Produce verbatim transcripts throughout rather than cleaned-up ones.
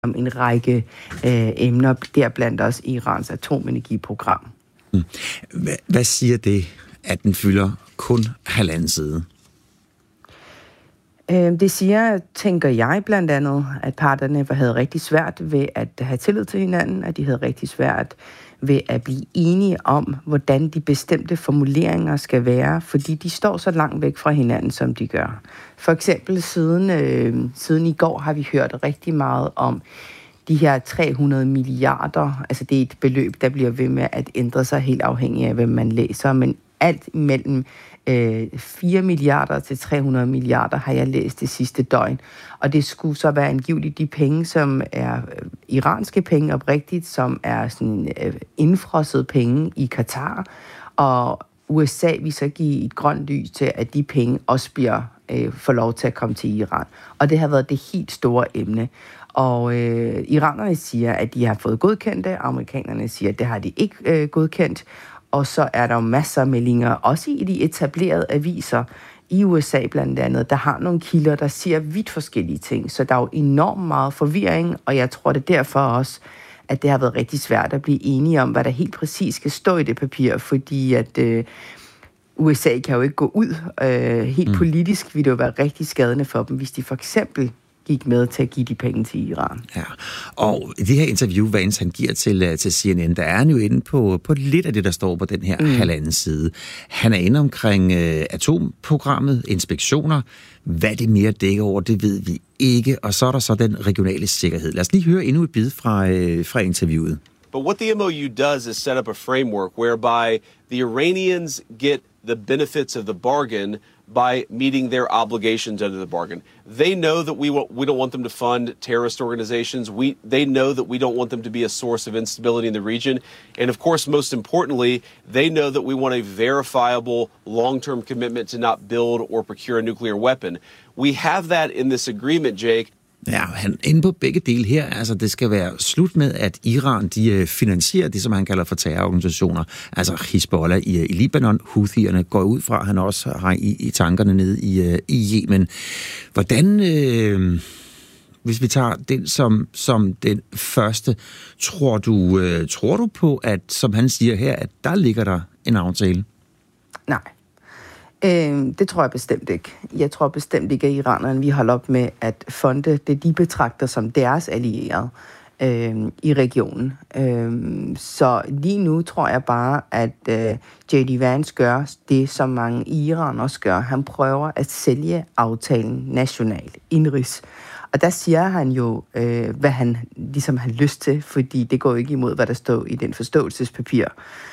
om en række øh, emner, deriblandt også Irans atomenergiprogram. Hmm. Hvad, hvad siger det, at den fylder kun halvanden side? Det siger, tænker jeg blandt andet, at parterne havde rigtig svært ved at have tillid til hinanden, at de havde rigtig svært ved at blive enige om, hvordan de bestemte formuleringer skal være, fordi de står så langt væk fra hinanden, som de gør. For eksempel siden, øh, siden i går har vi hørt rigtig meget om de her tre hundrede milliarder, altså det er et beløb, der bliver ved med at ændre sig helt afhængig af, hvem man læser, men alt imellem øh, fire milliarder til tre hundrede milliarder har jeg læst det sidste døgn. Og det skulle så være angiveligt de penge, som er øh, iranske penge oprigtigt, som er sådan øh, indfrosset penge i Katar. Og U S A vil så give et grønt lys til, at de penge også bliver øh, får lov til at komme til Iran. Og det har været det helt store emne. Og øh, iranerne siger, at de har fået godkendt det. Amerikanerne siger, at det har de ikke øh, godkendt. Og så er der jo masser af meldinger, også i de etablerede aviser i U S A blandt andet, der har nogle kilder, der siger vidt forskellige ting. Så der er jo enormt meget forvirring, og jeg tror det derfor også, at det har været rigtig svært at blive enige om, hvad der helt præcis skal stå i det papir, fordi at øh, U S A kan jo ikke gå ud øh, helt mm. politisk, vil det jo være rigtig skadende for dem, hvis de for eksempel gik med til at give de penge til Iran. Ja, og i det her interview, Vance han giver til, til C N N, der er han jo inde på, på lidt af det, der står på den her mm. halvanden side. Han er inde omkring øh, atomprogrammet, inspektioner. Hvad det mere dækker over, det ved vi ikke. Og så er der så den regionale sikkerhed. Lad os lige høre endnu et bid fra, øh, fra interviewet. But what the M O U does is set up a framework whereby the Iranians get the benefits of the bargain by meeting their obligations under the bargain. They know that we won't, we don't want them to fund terrorist organizations. We, they know that we don't want them to be a source of instability in the region. And of course, most importantly, they know that we want a verifiable long-term commitment to not build or procure a nuclear weapon. We have that in this agreement, Jake. Ja, han er inde på begge dele her. Altså, det skal være slut med, at Iran de finansierer det, som han kalder for terrororganisationer. Altså Hizbollah i, i Libanon, Houthierne går ud fra, han også har i, i tankerne nede i, i Yemen. Hvordan, øh, hvis vi tager den som, som den første, tror du, øh, tror du på, at som han siger her, at der ligger der en aftale? Nej. Øh, det tror jeg bestemt ikke. Jeg tror bestemt ikke, at iranerne vi holder op med at fonde det, de betragter som deres allierede øh, i regionen. Øh, så lige nu tror jeg bare, at øh, J D Vance gør det, som mange i Iran også gør. Han prøver at sælge aftalen nationalt, indrigs. Og der siger han jo, øh, hvad han ligesom har lyst til, fordi det går ikke imod, hvad der står i den forståelsespapir.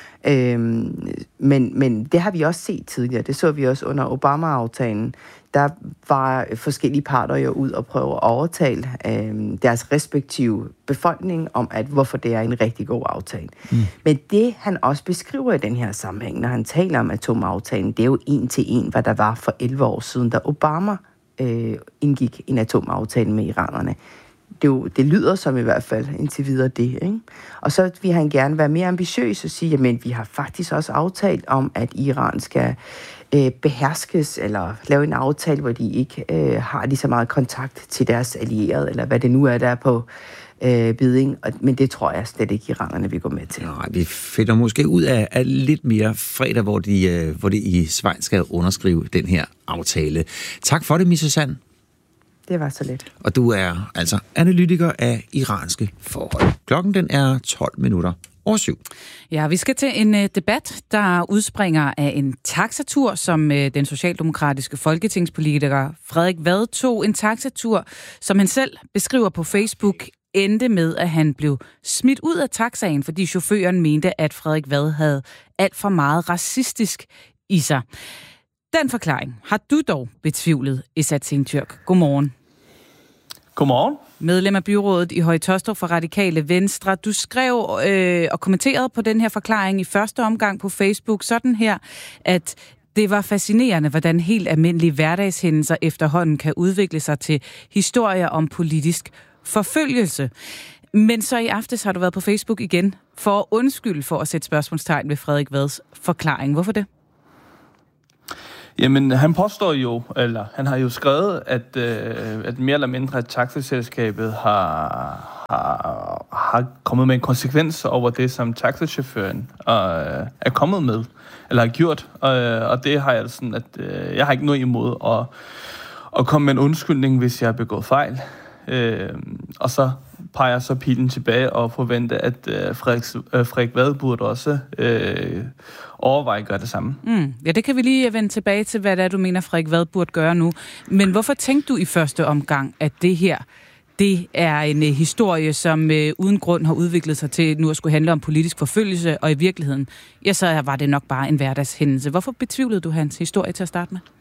Øhm, men, men det har vi også set tidligere. Det så vi også under Obama-aftalen. Der var forskellige parter jo ud og prøve at overtale øhm, deres respektive befolkning om, at hvorfor det er en rigtig god aftale. Mm. Men det, han også beskriver i den her sammenhæng, når han taler om atomaftalen, det er jo en til en, hvad der var for elleve år siden, da Obama øh, indgik en atomaftale med iranerne. Det, jo, det lyder som i hvert fald indtil videre det, ikke? Og så vil han gerne være mere ambitiøs og sige, jamen vi har faktisk også aftalt om, at Iran skal øh, beherskes, eller lave en aftale, hvor de ikke øh, har lige så meget kontakt til deres allierede, eller hvad det nu er, der er på øh, beding. Men det tror jeg slet ikke, iranerne vil gå med til. Nej, vi finder måske ud af, af lidt mere fredag, hvor de, øh, hvor de i Schweiz skal underskrive den her aftale. Tak for det, Misse Sand. Det var så lidt. Og du er altså analytiker af iranske forhold. Klokken den er tolv minutter over syv. Ja, vi skal til en uh, debat, der udspringer af en taxatur, som uh, den socialdemokratiske folketingspolitiker Frederik Vad tog. En taxatur, som han selv beskriver på Facebook, endte med, at han blev smidt ud af taxaen, fordi chaufføren mente, at Frederik Vad havde alt for meget racistisk i sig. Den forklaring har du dog betvivlet, Esat Sintürk. Godmorgen. Godmorgen. Medlem af byrådet i Høje Taastrup for Radikale Venstre. Du skrev øh, og kommenterede på den her forklaring i første omgang på Facebook sådan her, at det var fascinerende, hvordan helt almindelige hverdagshændelser efterhånden kan udvikle sig til historier om politisk forfølgelse. Men så i aftes har du været på Facebook igen for at undskylde for at sætte spørgsmålstegn ved Frederik Vads forklaring. Hvorfor det? Jamen, han påstår jo, eller han har jo skrevet, at, øh, at mere eller mindre at taxaselskabet har, har, har kommet med en konsekvens over det, som taxachaufføren øh, er kommet med, eller har gjort. Og, og det har jeg sådan, at øh, jeg har ikke noget imod at, at komme med en undskyldning, hvis jeg har begået fejl. Øh, og så peger så pilen tilbage og forventer, at øh, Frederik, øh, Frederik Vad burde også øh, overveje at gøre det samme. Mm. Ja, det kan vi lige vende tilbage til, hvad det er, du mener, Frederik Vad burde gøre nu. Men hvorfor tænkte du i første omgang, at det her, det er en uh, historie, som uh, uden grund har udviklet sig til nu at skulle handle om politisk forfølgelse, og i virkeligheden, ja, så var det nok bare en hverdagshændelse. Hvorfor betvivlede du hans historie til at starte med?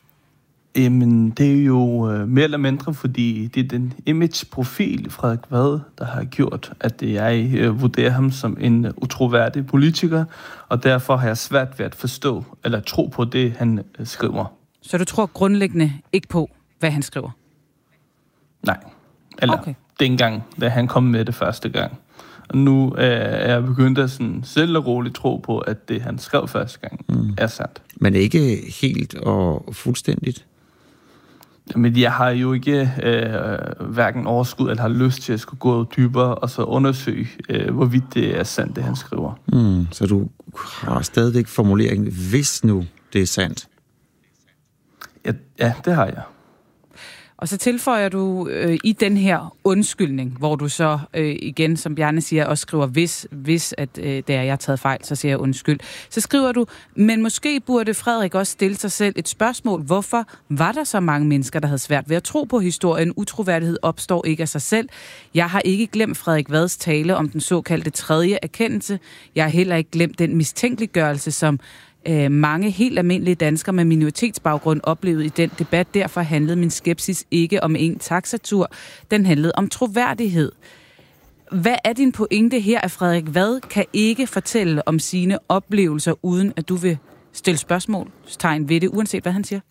Jamen, det er jo øh, mere eller mindre, fordi det er den image-profil, Frederik Vad, der har gjort, at jeg øh, vurderer ham som en utroværdig politiker, og derfor har jeg svært ved at forstå eller tro på det, han øh, skriver. Så du tror grundlæggende ikke på, hvad han skriver? Nej. Eller okay. dengang, da han kom med det første gang. Og nu øh, er jeg begyndt at sådan selv og roligt tro på, at det, han skrev første gang, mm. er sandt. Men ikke helt og fuldstændigt? Men jeg har jo ikke øh, hverken overskud eller har lyst til at skulle gå dybere og så undersøge, øh, hvorvidt det er sandt, det han skriver. Mm, så du har stadigvæk formuleringen, hvis nu det er sandt? Ja, ja det har jeg. Og så tilføjer du øh, i den her undskyldning, hvor du så øh, igen, som Bjarne siger, også skriver, hvis, hvis at øh, det er, jeg har taget fejl, så siger jeg undskyld. Så skriver du, men måske burde Frederik også stille sig selv et spørgsmål. Hvorfor var der så mange mennesker, der havde svært ved at tro på historien? Utroværdighed opstår ikke af sig selv. Jeg har ikke glemt Frederik Vads tale om den såkaldte tredje erkendelse. Jeg har heller ikke glemt den mistænkeliggørelse, som Øh, mange helt almindelige danskere med minoritetsbaggrund oplevede i den debat. Derfor handlede min skepsis ikke om en taxatur. Den handlede om troværdighed. Hvad er din pointe her, at Frederik Vad kan ikke fortælle om sine oplevelser, uden at du vil stille spørgsmålstegn ved det, uanset hvad han siger?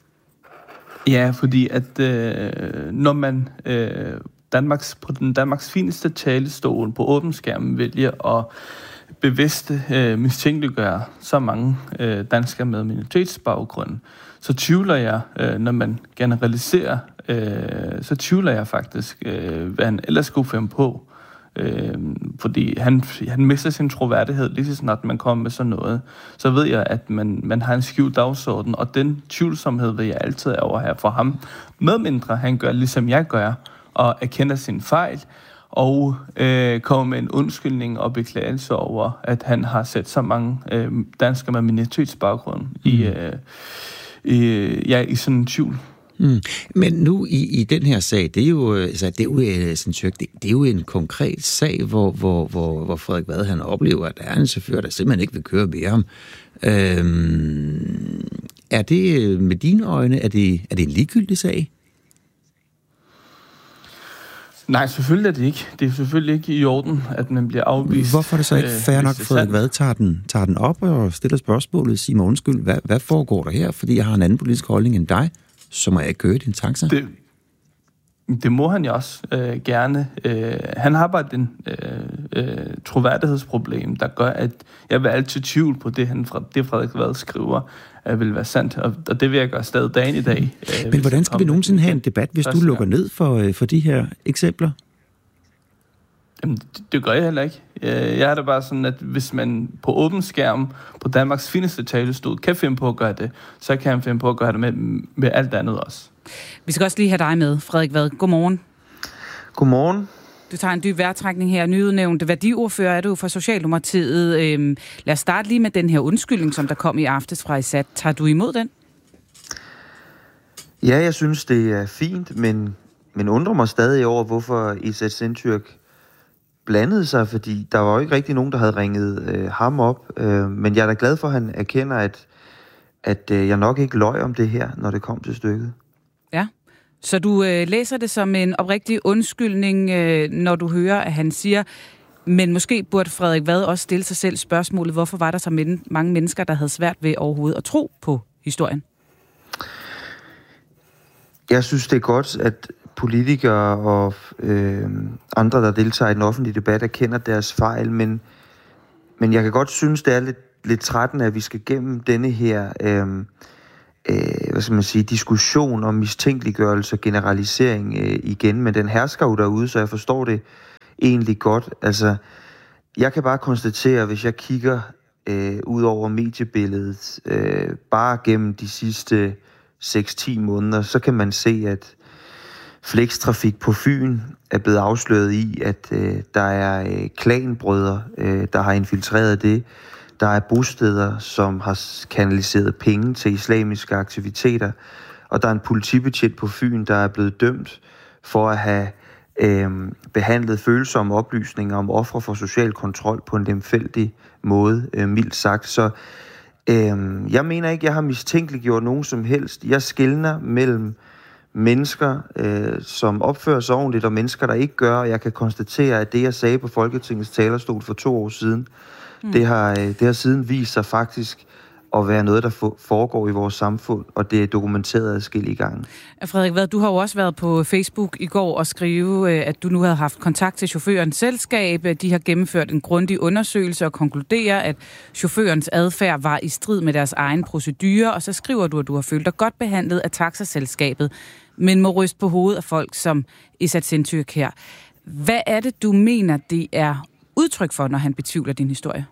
Ja, fordi at øh, når man øh, Danmarks, på den Danmarks fineste talestol på åben skærmen vælger at bevidste øh, mistænkeliggøre så mange øh, danskere med minoritetsbaggrund, så tvivler jeg, øh, når man generaliserer, øh, så tvivler jeg faktisk, øh, hvad han ellers skulle finde på. Øh, fordi han, han mister sin troværdighed lige så snart man kommer med sådan noget. Så ved jeg, at man, man har en skjult dagsorden, og den tvivlsomhed vil jeg altid overhæve for ham, medmindre han gør ligesom jeg gør, og erkender sin fejl, og øh, kommer med en undskyldning og beklagelse over, at han har sat så mange øh, danskere med minoritetsbaggrund mm. i, øh, i, ja, i sådan en tvivl. Mm. Men nu i, i den her sag, det er jo, altså, det er jo, det, det er jo en konkret sag, hvor, hvor, hvor, hvor Frederik Vad han oplever, at der er en chauffør, der simpelthen ikke vil køre med ham. Øhm, er det med dine øjne, er det, er det en ligegyldig sag? Nej, selvfølgelig er det ikke. Det er selvfølgelig ikke i orden, at man bliver afvist. Hvorfor er det så ikke fair nok, Frederik Vad tager den, tager den op og stiller spørgsmålet og siger mig undskyld, hvad, hvad foregår der her? Fordi jeg har en anden politisk holdning end dig, så må jeg køre din taxa. Det, det må han jo også øh, gerne. Øh, han har bare den øh, øh, troværdighedsproblem, der gør, at jeg vil altid tvivle på det, han, det Frederik Vad skriver, øh, vil være sandt. Og, og det vil jeg gøre stadig dagen i dag. Øh, Men hvordan skal vi nogensinde have en debat, hvis du lukker ned for, for de her eksempler? Jamen, det, det gør jeg heller ikke. Jeg er da bare sådan, at hvis man på åben skærm på Danmarks fineste talestol kan finde på at gøre det, så kan han finde på at gøre det med, med alt andet også. Vi skal også lige have dig med, Frederik Vad. Godmorgen. Godmorgen. Du tager en dyb vejrtrækning her. Nyudnævnte værdiordfører er du for Socialdemokratiet. Øhm, lad os starte lige med den her undskyldning, som der kom i aftes fra Isat. Tager du imod den? Ja, jeg synes, det er fint, men, men undrer mig stadig over, hvorfor Isat Sentürk blandede sig, fordi der var jo ikke rigtig nogen, der havde ringet øh, ham op. Øh, men jeg er da glad for, at han erkender, at, at øh, jeg nok ikke løj om det her, når det kom til stykket. Ja, så du øh, læser det som en oprigtig undskyldning, øh, når du hører, at han siger, men måske burde Frederik Vad også stille sig selv spørgsmålet, hvorfor var der så men- mange mennesker, der havde svært ved overhovedet at tro på historien? Jeg synes, det er godt, at politikere og øh, andre, der deltager i den offentlige debat, erkender deres fejl, men, men jeg kan godt synes, det er lidt, lidt trættende, at vi skal gennem denne her øh, øh, hvad skal man sige, diskussion om mistænkeliggørelse og generalisering øh, igen, men den hersker jo derude, så jeg forstår det egentlig godt. Altså, jeg kan bare konstatere, hvis jeg kigger øh, ud over mediebilledet, øh, bare gennem de sidste seks til ti måneder, så kan man se, at flextrafik på Fyn er blevet afsløret i, at øh, der er øh, klanbrødre, øh, der har infiltreret det. Der er bosteder, som har kanaliseret penge til islamiske aktiviteter. Og der er en politibetjent på Fyn, der er blevet dømt for at have øh, behandlet følsomme oplysninger om ofre for social kontrol på en lemfældig måde, øh, mildt sagt. Så øh, jeg mener ikke, jeg har mistænkeliggjort nogen som helst. Jeg skelner mellem mennesker, øh, som opfører sig ordentligt, og mennesker, der ikke gør. Og jeg kan konstatere, at det, jeg sagde på Folketingets talerstol for to år siden, mm. det, har, det har siden vist sig faktisk at være noget, der foregår i vores samfund, og det er dokumenteret adskillige gange. Frederik Vad, du har jo også været på Facebook i går og skrive, at du nu havde haft kontakt til chaufførens selskab. De har gennemført en grundig undersøgelse og konkluderer, at chaufførens adfærd var i strid med deres egen procedure, og så skriver du, at du har følt dig godt behandlet af taxaselskabet, men må ryste på hovedet af folk som Izzat Sentürk her. Hvad er det, du mener, det er udtryk for, når han betvivler din historie?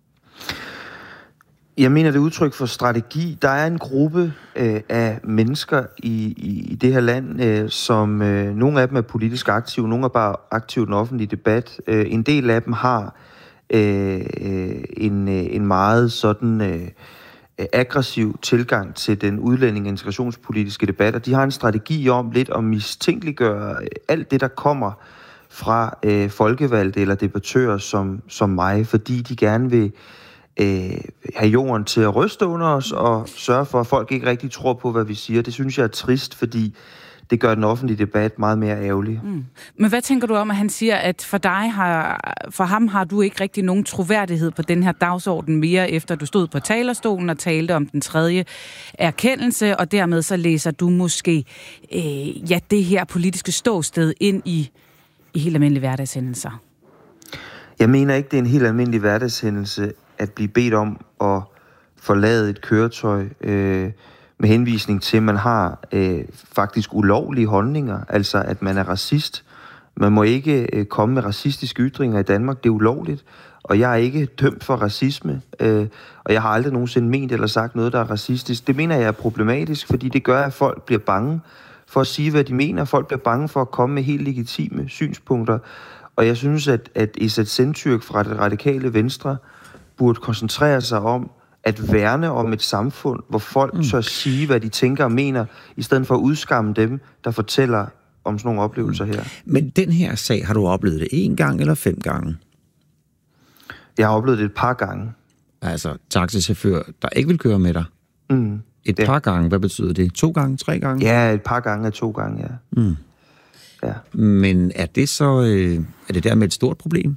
Jeg mener, det er udtryk for strategi. Der er en gruppe øh, af mennesker i, i, i det her land, øh, som øh, nogle af dem er politisk aktive, nogle er bare aktive i den offentlige debat. Øh, en del af dem har øh, en, en meget sådan øh, aggressiv tilgang til den udlænding- og integrationspolitiske debat, og de har en strategi om lidt at mistænkeliggøre alt det, der kommer fra øh, folkevalgte eller debattører som, som mig, fordi de gerne vil Øh, have jorden til at ryste under os og sørge for, at folk ikke rigtig tror på, hvad vi siger. Det synes jeg er trist, fordi det gør den offentlige debat meget mere ærgerlig. Mm. Men hvad tænker du om, at han siger, at for dig har, for ham har du ikke rigtig nogen troværdighed på den her dagsorden mere, efter du stod på talerstolen og talte om den tredje erkendelse, og dermed så læser du måske øh, ja, det her politiske ståsted ind i, i helt almindelige hverdagshændelser? Jeg mener ikke, det er en helt almindelig hverdagshændelse at blive bedt om at forlade et køretøj øh, med henvisning til, at man har øh, faktisk ulovlige holdninger, altså at man er racist. Man må ikke øh, komme med racistiske ytringer i Danmark, det er ulovligt, og jeg er ikke dømt for racisme, øh, og jeg har aldrig nogensinde ment eller sagt noget, der er racistisk. Det mener jeg er problematisk, fordi det gør, at folk bliver bange for at sige, hvad de mener. Folk bliver bange for at komme med helt legitime synspunkter, og jeg synes, at, at Izzat Sentürk fra det radikale Venstre burde koncentrere sig om at værne om et samfund, hvor folk mm. tør sige, hvad de tænker og mener, i stedet for at udskamme dem, der fortæller om sådan nogle oplevelser her. Men den her sag, har du oplevet det en gang eller fem gange? Jeg har oplevet det et par gange. Altså, taxichauffør, der ikke vil køre med dig? Mm. Et ja. par gange, hvad betyder det? To gange, tre gange? Ja, et par gange er to gange, ja. Mm. ja. Men er det så, øh, er det dermed et stort problem?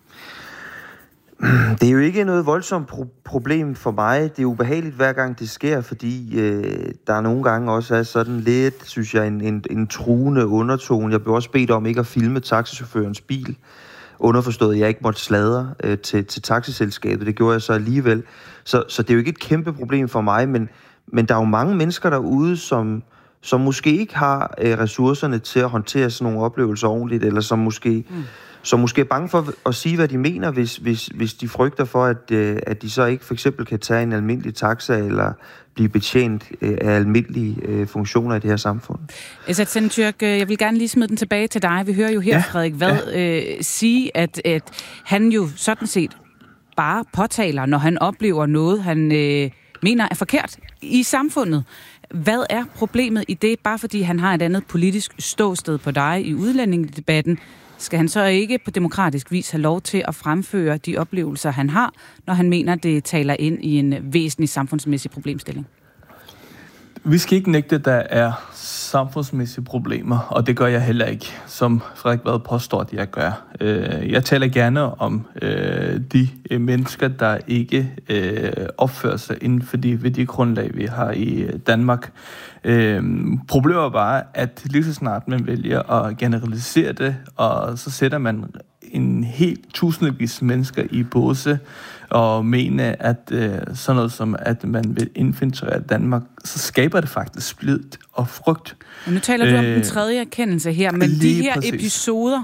Det er jo ikke noget voldsomt pro- problem for mig. Det er ubehageligt hver gang det sker, fordi øh, der er nogle gange også er sådan lidt, synes jeg, en, en, en truende undertone. Jeg blev også bedt om ikke at filme taxichaufførens bil. Underforstået, at jeg ikke måtte sladre øh, til, til taxiselskabet. Det gjorde jeg så alligevel. Så, så det er jo ikke et kæmpe problem for mig, men, men der er jo mange mennesker derude, som, som måske ikke har øh, ressourcerne til at håndtere sådan nogle oplevelser ordentligt, eller som måske... Mm. Så måske er bange for at sige, hvad de mener, hvis, hvis, hvis de frygter for, at, øh, at de så ikke for eksempel kan tage en almindelig taxa eller blive betjent øh, af almindelige øh, funktioner i det her samfund. Izzat Sentürk, jeg vil gerne lige smide den tilbage til dig. Vi hører jo her, ja. Frederik Vad, ja. øh, sige, at, at han jo sådan set bare påtaler, når han oplever noget, han øh, mener er forkert i samfundet. Hvad er problemet i det, bare fordi han har et andet politisk ståsted på dig i udlændingedebatten? Skal han så ikke på demokratisk vis have lov til at fremføre de oplevelser, han har, når han mener, det taler ind i en væsentlig samfundsmæssig problemstilling? Vi skal ikke nægte, at der er samfundsmæssige problemer, og det gør jeg heller ikke, som Frederik Vad påstår, at jeg gør. Jeg taler gerne om de mennesker, der ikke opfører sig inden for de værdigrundlag, vi har i Danmark. Problemet er bare, at lige så snart man vælger at generalisere det, og så sætter man en helt tusindvis mennesker i båse og mene, at øh, sådan noget som, at man vil infiltrere Danmark, så skaber det faktisk splid og frygt. Men nu taler du øh, om den tredje erkendelse her, men de her præcis. episoder,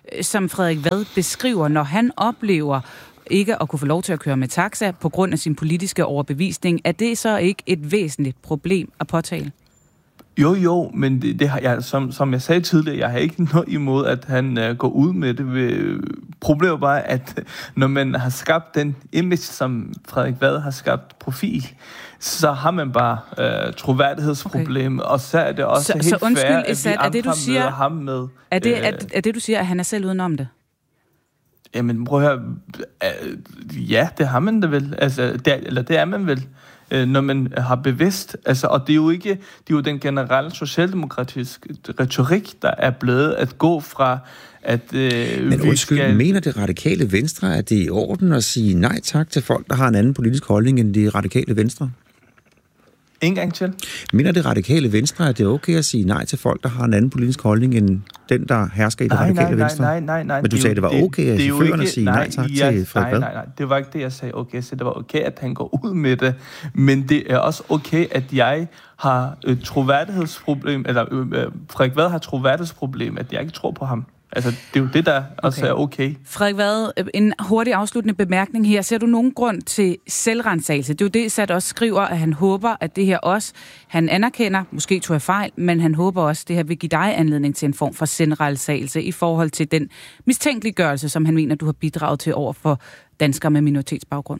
som Frederik Vad beskriver, når han oplever ikke at kunne få lov til at køre med taxa på grund af sin politiske overbevisning. Er det så ikke et væsentligt problem at påtale? Jo, jo, men det, det har jeg, som, som jeg sagde tidligere, jeg har ikke noget imod, at han uh, går ud med det. Ved, problemet er bare, at når man har skabt den image, som Frederik Vad har skabt profil, så har man bare uh, troværdighedsproblem, okay. Og så er det også så, helt så undskyld, fair, at vi er det, du siger, ham med. Er det, uh, er, er det, du siger, at han er selv udenom det? Jamen, prøv at høre. Uh, ja, det har man da vel. Altså, det, eller det er man vel. Når man har bevidst, altså, og det er jo ikke, det er jo den generelle socialdemokratiske retorik, der er blevet at gå fra, at øh, Men undskyld, skal... mener det radikale Venstre, at det er i orden at sige nej tak til folk, der har en anden politisk holdning end det radikale Venstre? En gang til. Mener det radikale Venstre, at det er okay at sige nej til folk, der har en anden politisk holdning end den, der hersker i det nej, radikale nej, Venstre? Nej, nej, nej. Men du sagde, det var okay at chaufførerne sige nej tak ja, til Frederik Vad? Nej, nej, nej. Det var ikke det, jeg sagde okay. Så det var okay, at han går ud med det. Men det er også okay, at jeg har et troværdighedsproblem, eller øh, Frederik Vad har et troværdighedsproblem, at jeg ikke tror på ham. Altså, det er jo det, der også okay. er okay. Frederik Vad, en hurtig afsluttende bemærkning her. Ser du nogen grund til selvrensagelse? Det er jo det, Sat også skriver, at han håber, at det her også, han anerkender, måske tog jeg fejl, men han håber også, at det her vil give dig anledning til en form for selvrensagelse i forhold til den mistænkeliggørelse, som han mener, du har bidraget til over for danskere med minoritetsbaggrund.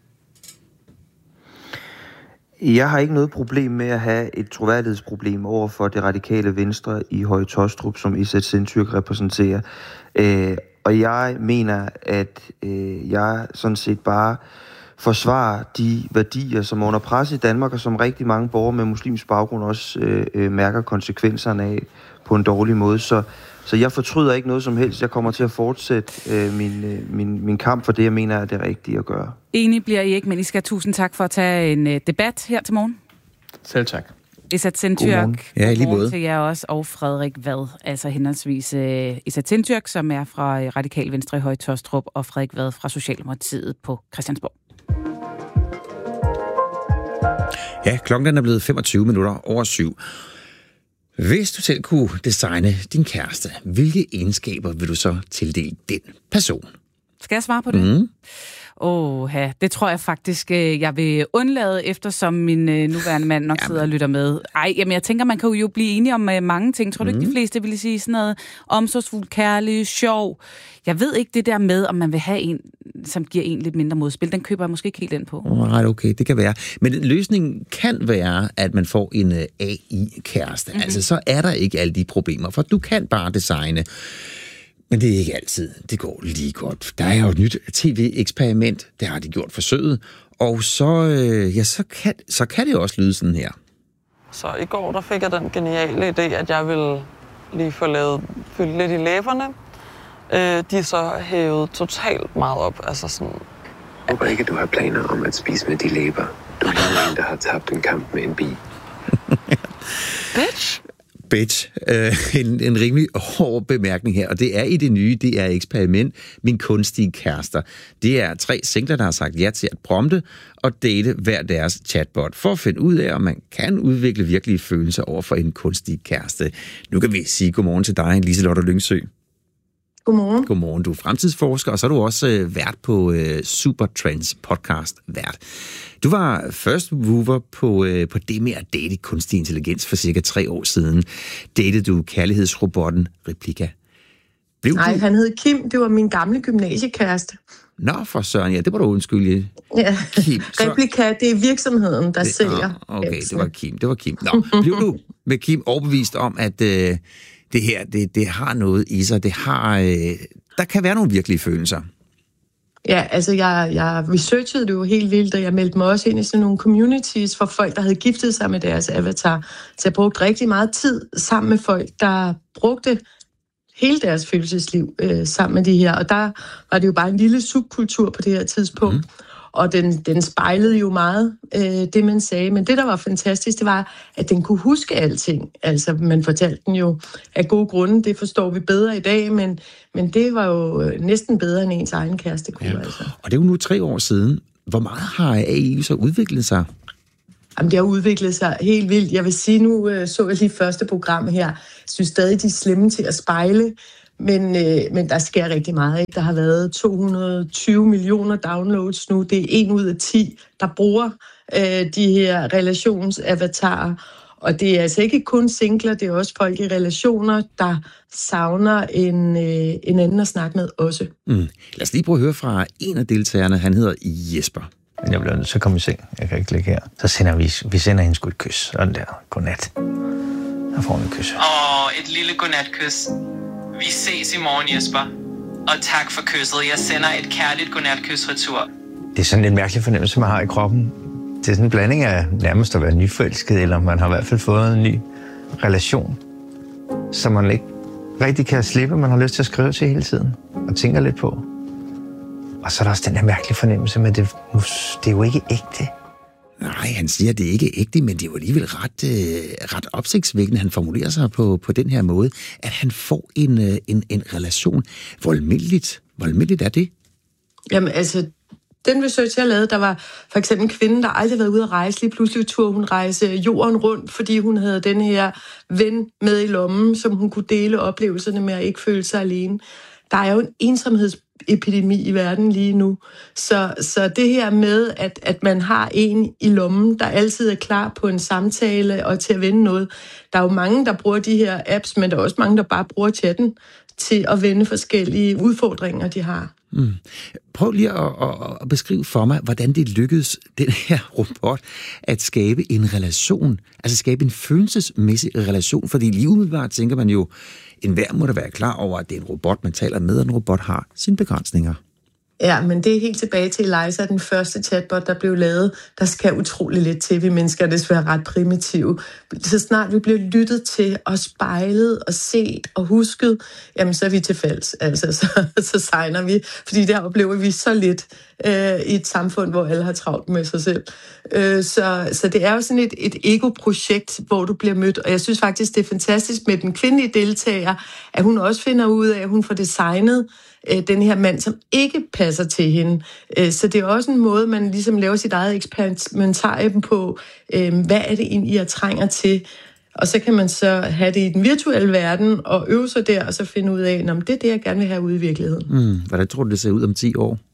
Jeg har ikke noget problem med at have et troværdighedsproblem over for det radikale Venstre i Høje Taastrup, som Izzat Sindtürk repræsenterer. Øh, og jeg mener, at øh, jeg sådan set bare forsvarer de værdier, som er under pres i Danmark, og som rigtig mange borgere med muslimsk baggrund også øh, mærker konsekvenserne af på en dårlig måde. Så, så jeg fortryder ikke noget som helst. Jeg kommer til at fortsætte øh, min, øh, min, min kamp for det, jeg mener er det rigtige at gøre. Enig bliver I ikke, men I skal tusind tak for at tage en uh, debat her til morgen. Selv tak. Izzat Sindtürk. Ja, lige måde. Til jer også, og Frederik Vad, altså henholdsvis uh, Izzat Sindtürk, som er fra uh, Radikal Venstre i Høje Taastrup, og Frederik Vad fra Socialdemokratiet på Christiansborg. Ja, klokken er blevet femogtyve minutter over syv. Hvis du selv kunne designe din kæreste, hvilke egenskaber vil du så tildele den person? Skal jeg svare på det? Mm. Åh, ja, det tror jeg faktisk, jeg vil undlade, eftersom min nuværende mand nok sidder og lytter med. Ej, jamen jeg tænker, man kan jo blive enige om mange ting. Tror du mm. ikke, de fleste ville sige sådan noget omsorgsfuld, kærlig, sjov? Jeg ved ikke det der med, om man vil have en, som giver en lidt mindre modspil. Den køber jeg måske ikke helt ind på. Right, okay, det kan være. Men løsningen kan være, at man får en A I-kæreste. Mm-hmm. Altså, så er der ikke alle de problemer, for du kan bare designe. Men det er ikke altid. Det går lige godt. Der er jo et nyt tv-eksperiment. Det har de gjort forsøget. Og så, øh, ja, så, kan, så kan det jo også lyde sådan her. Så i går der fik jeg den geniale idé, at jeg ville lige få lavet fyldt lidt i læberne. Øh, de er så hævet totalt meget op. Altså sådan... Jeg håber ikke, at du har planer om at spise med de læber. Du er en, der har tabt en kamp med en bi. Bitch! Bitch. Uh, en, en rimelig hård bemærkning her, og det er i det nye, det er eksperiment, min kunstige kærester. Det er tre singler, der har sagt ja til at prompte og date hver deres chatbot, for at finde ud af, om man kan udvikle virkelige følelser over for en kunstig kæreste. Nu kan vi sige godmorgen til dig, Liselotte Lyngsø. Godmorgen. Godmorgen. Du er fremtidsforsker, og så er du også øh, vært på øh, Supertrends podcast vært. Du var first mover på, øh, på det med at date kunstig intelligens for cirka tre år siden. Datede du kærlighedsrobotten Replika. Blev Nej, du... han hed Kim. Det var min gamle gymnasiekæreste. Nå, for søren, ja, det var du undskyldig. Ja, Kim. Så... Replika, det er virksomheden, der det, sælger. Nå, okay, det var Kim, det var Kim. Nå, blev du med Kim overbevist om, at... Øh, det her, det, det har noget i sig. Det har, øh, der kan være nogle virkelige følelser. Ja, altså jeg, jeg researchede det jo helt vildt, og jeg meldte mig også ind i sådan nogle communities for folk, der havde giftet sig med deres avatar. Så jeg brugte rigtig meget tid sammen med folk, der brugte hele deres følelsesliv øh, sammen med de her. Og der var det jo bare en lille subkultur på det her tidspunkt. Mm. Og den, den spejlede jo meget, øh, det man sagde. Men det, der var fantastisk, det var, at den kunne huske alting. Altså, man fortalte den jo af gode grunde. Det forstår vi bedre i dag, men, men det var jo næsten bedre, end ens egen kæreste kunne. Ja. Altså. Og det er jo nu tre år siden. Hvor meget har A I så udviklet sig? Jamen, det har udviklet sig helt vildt. Jeg vil sige, nu øh, så jeg lige første program her. Jeg synes stadig, de er slemme til at spejle Men, øh, men der sker rigtig meget. Ikke? Der har været to hundrede og tyve millioner downloads nu. Det er en ud af ti, der bruger øh, de her relationsavatarer. Og det er altså ikke kun singler, det er også folk i relationer, der savner en, øh, en anden at snakke med også. Mm. Lad os lige prøve at høre fra en af deltagerne. Han hedder Jesper. Men jeg bliver nødt til at komme i seng. Jeg kan ikke ligge her. Så sender vi, vi sender hende sgu et kys. Sådan der. Godnat. Jeg får en kys. Åh, et lille godnatkys. Vi ses i morgen, Jesper. Og tak for kysset. Jeg sender et kærligt godnatkys retur. Det er sådan en mærkelig fornemmelse, man har i kroppen. Det er sådan en blanding af nærmest at være nyforelsket, eller man har i hvert fald fået en ny relation, som man ikke rigtig kan slippe. Man har lyst til at skrive til hele tiden og tænker lidt på. Og så er der også den der mærkelige fornemmelse med, at det, det er jo ikke ægte. Nej, han siger, at det ikke er ægte, men det er jo alligevel ret, øh, ret opsigtsvækkende. Han formulerer sig på, på den her måde, at han får en, øh, en, en relation. Hvor almindeligt, hvor almindeligt er det? Jamen altså, den research, jeg lavede, der var for eksempel en kvinde, der aldrig havde været ude at rejse. Lige pludselig turde hun rejse jorden rundt, fordi hun havde den her ven med i lommen, som hun kunne dele oplevelserne med at ikke føle sig alene. Der er jo en ensomhedsepidemi i verden lige nu. Så, så det her med, at, at man har en i lommen, der altid er klar på en samtale og til at vende noget. Der er jo mange, der bruger de her apps, men der er også mange, der bare bruger chatten til at vende forskellige udfordringer, de har. Mm. Prøv lige at, at, at beskrive for mig, hvordan det lykkedes den her robot at skabe en relation, altså skabe en følelsesmæssig relation, fordi lige umiddelbart tænker man jo, enhver må da være klar over, at det er en robot, man taler med, og en robot har sine begrænsninger. Ja, men det er helt tilbage til Eliza, den første chatbot, der blev lavet. Der skal utrolig lidt til, vi mennesker er desværre ret primitive. Så snart vi bliver lyttet til og spejlet og set og husket, jamen så er vi til fælles. Altså, så, så sejner vi, fordi der oplever vi så lidt øh, i et samfund, hvor alle har travlt med sig selv. Øh, så, så det er jo sådan et, et ego-projekt, hvor du bliver mødt, og jeg synes faktisk, det er fantastisk med den kvindelige deltager, at hun også finder ud af, at hun får designet den her mand, som ikke passer til hende. Så det er også en måde, man ligesom laver sit eget eksperimentarium på, hvad er det egentlig, jeg trænger til? Og så kan man så have det i den virtuelle verden, og øve sig der, og så finde ud af, om det er det, jeg gerne vil have ude i virkeligheden. Mm, hvordan tror du, det ser ud om ti år?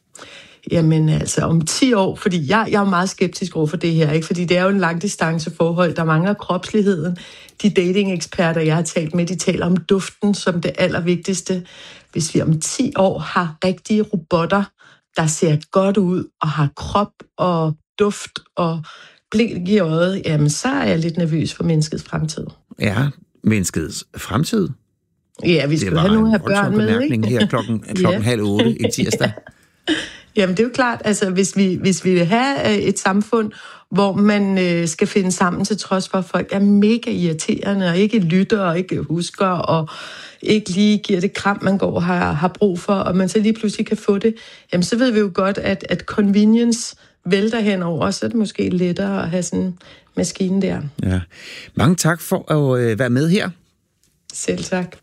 Jamen altså om ti år, fordi jeg, jeg er meget skeptisk over for det her, ikke? Fordi det er jo en langdistanceforhold, der mangler kropsligheden. De dating-eksperter, jeg har talt med, de taler om duften som det allervigtigste. Hvis vi om ti år har rigtige robotter, der ser godt ud og har krop og duft og blink i øjet, jamen så er jeg lidt nervøs for menneskets fremtid. Ja, menneskets fremtid? Ja, vi skal have nogle her børn med, ikke? Her klokken, klokken ja. halv otte en tirsdag. Jamen det er jo klart, altså hvis vi, hvis vi vil have et samfund, hvor man øh, skal finde sammen til trods for, at folk er mega irriterende og ikke lytter og ikke husker og ikke lige giver det kram, man går og har, har brug for, og man så lige pludselig kan få det, jamen så ved vi jo godt, at, at convenience vælter henover, så er det måske lettere at have sådan en maskine der. Ja. Mange tak for at øh, være med her. Selv tak.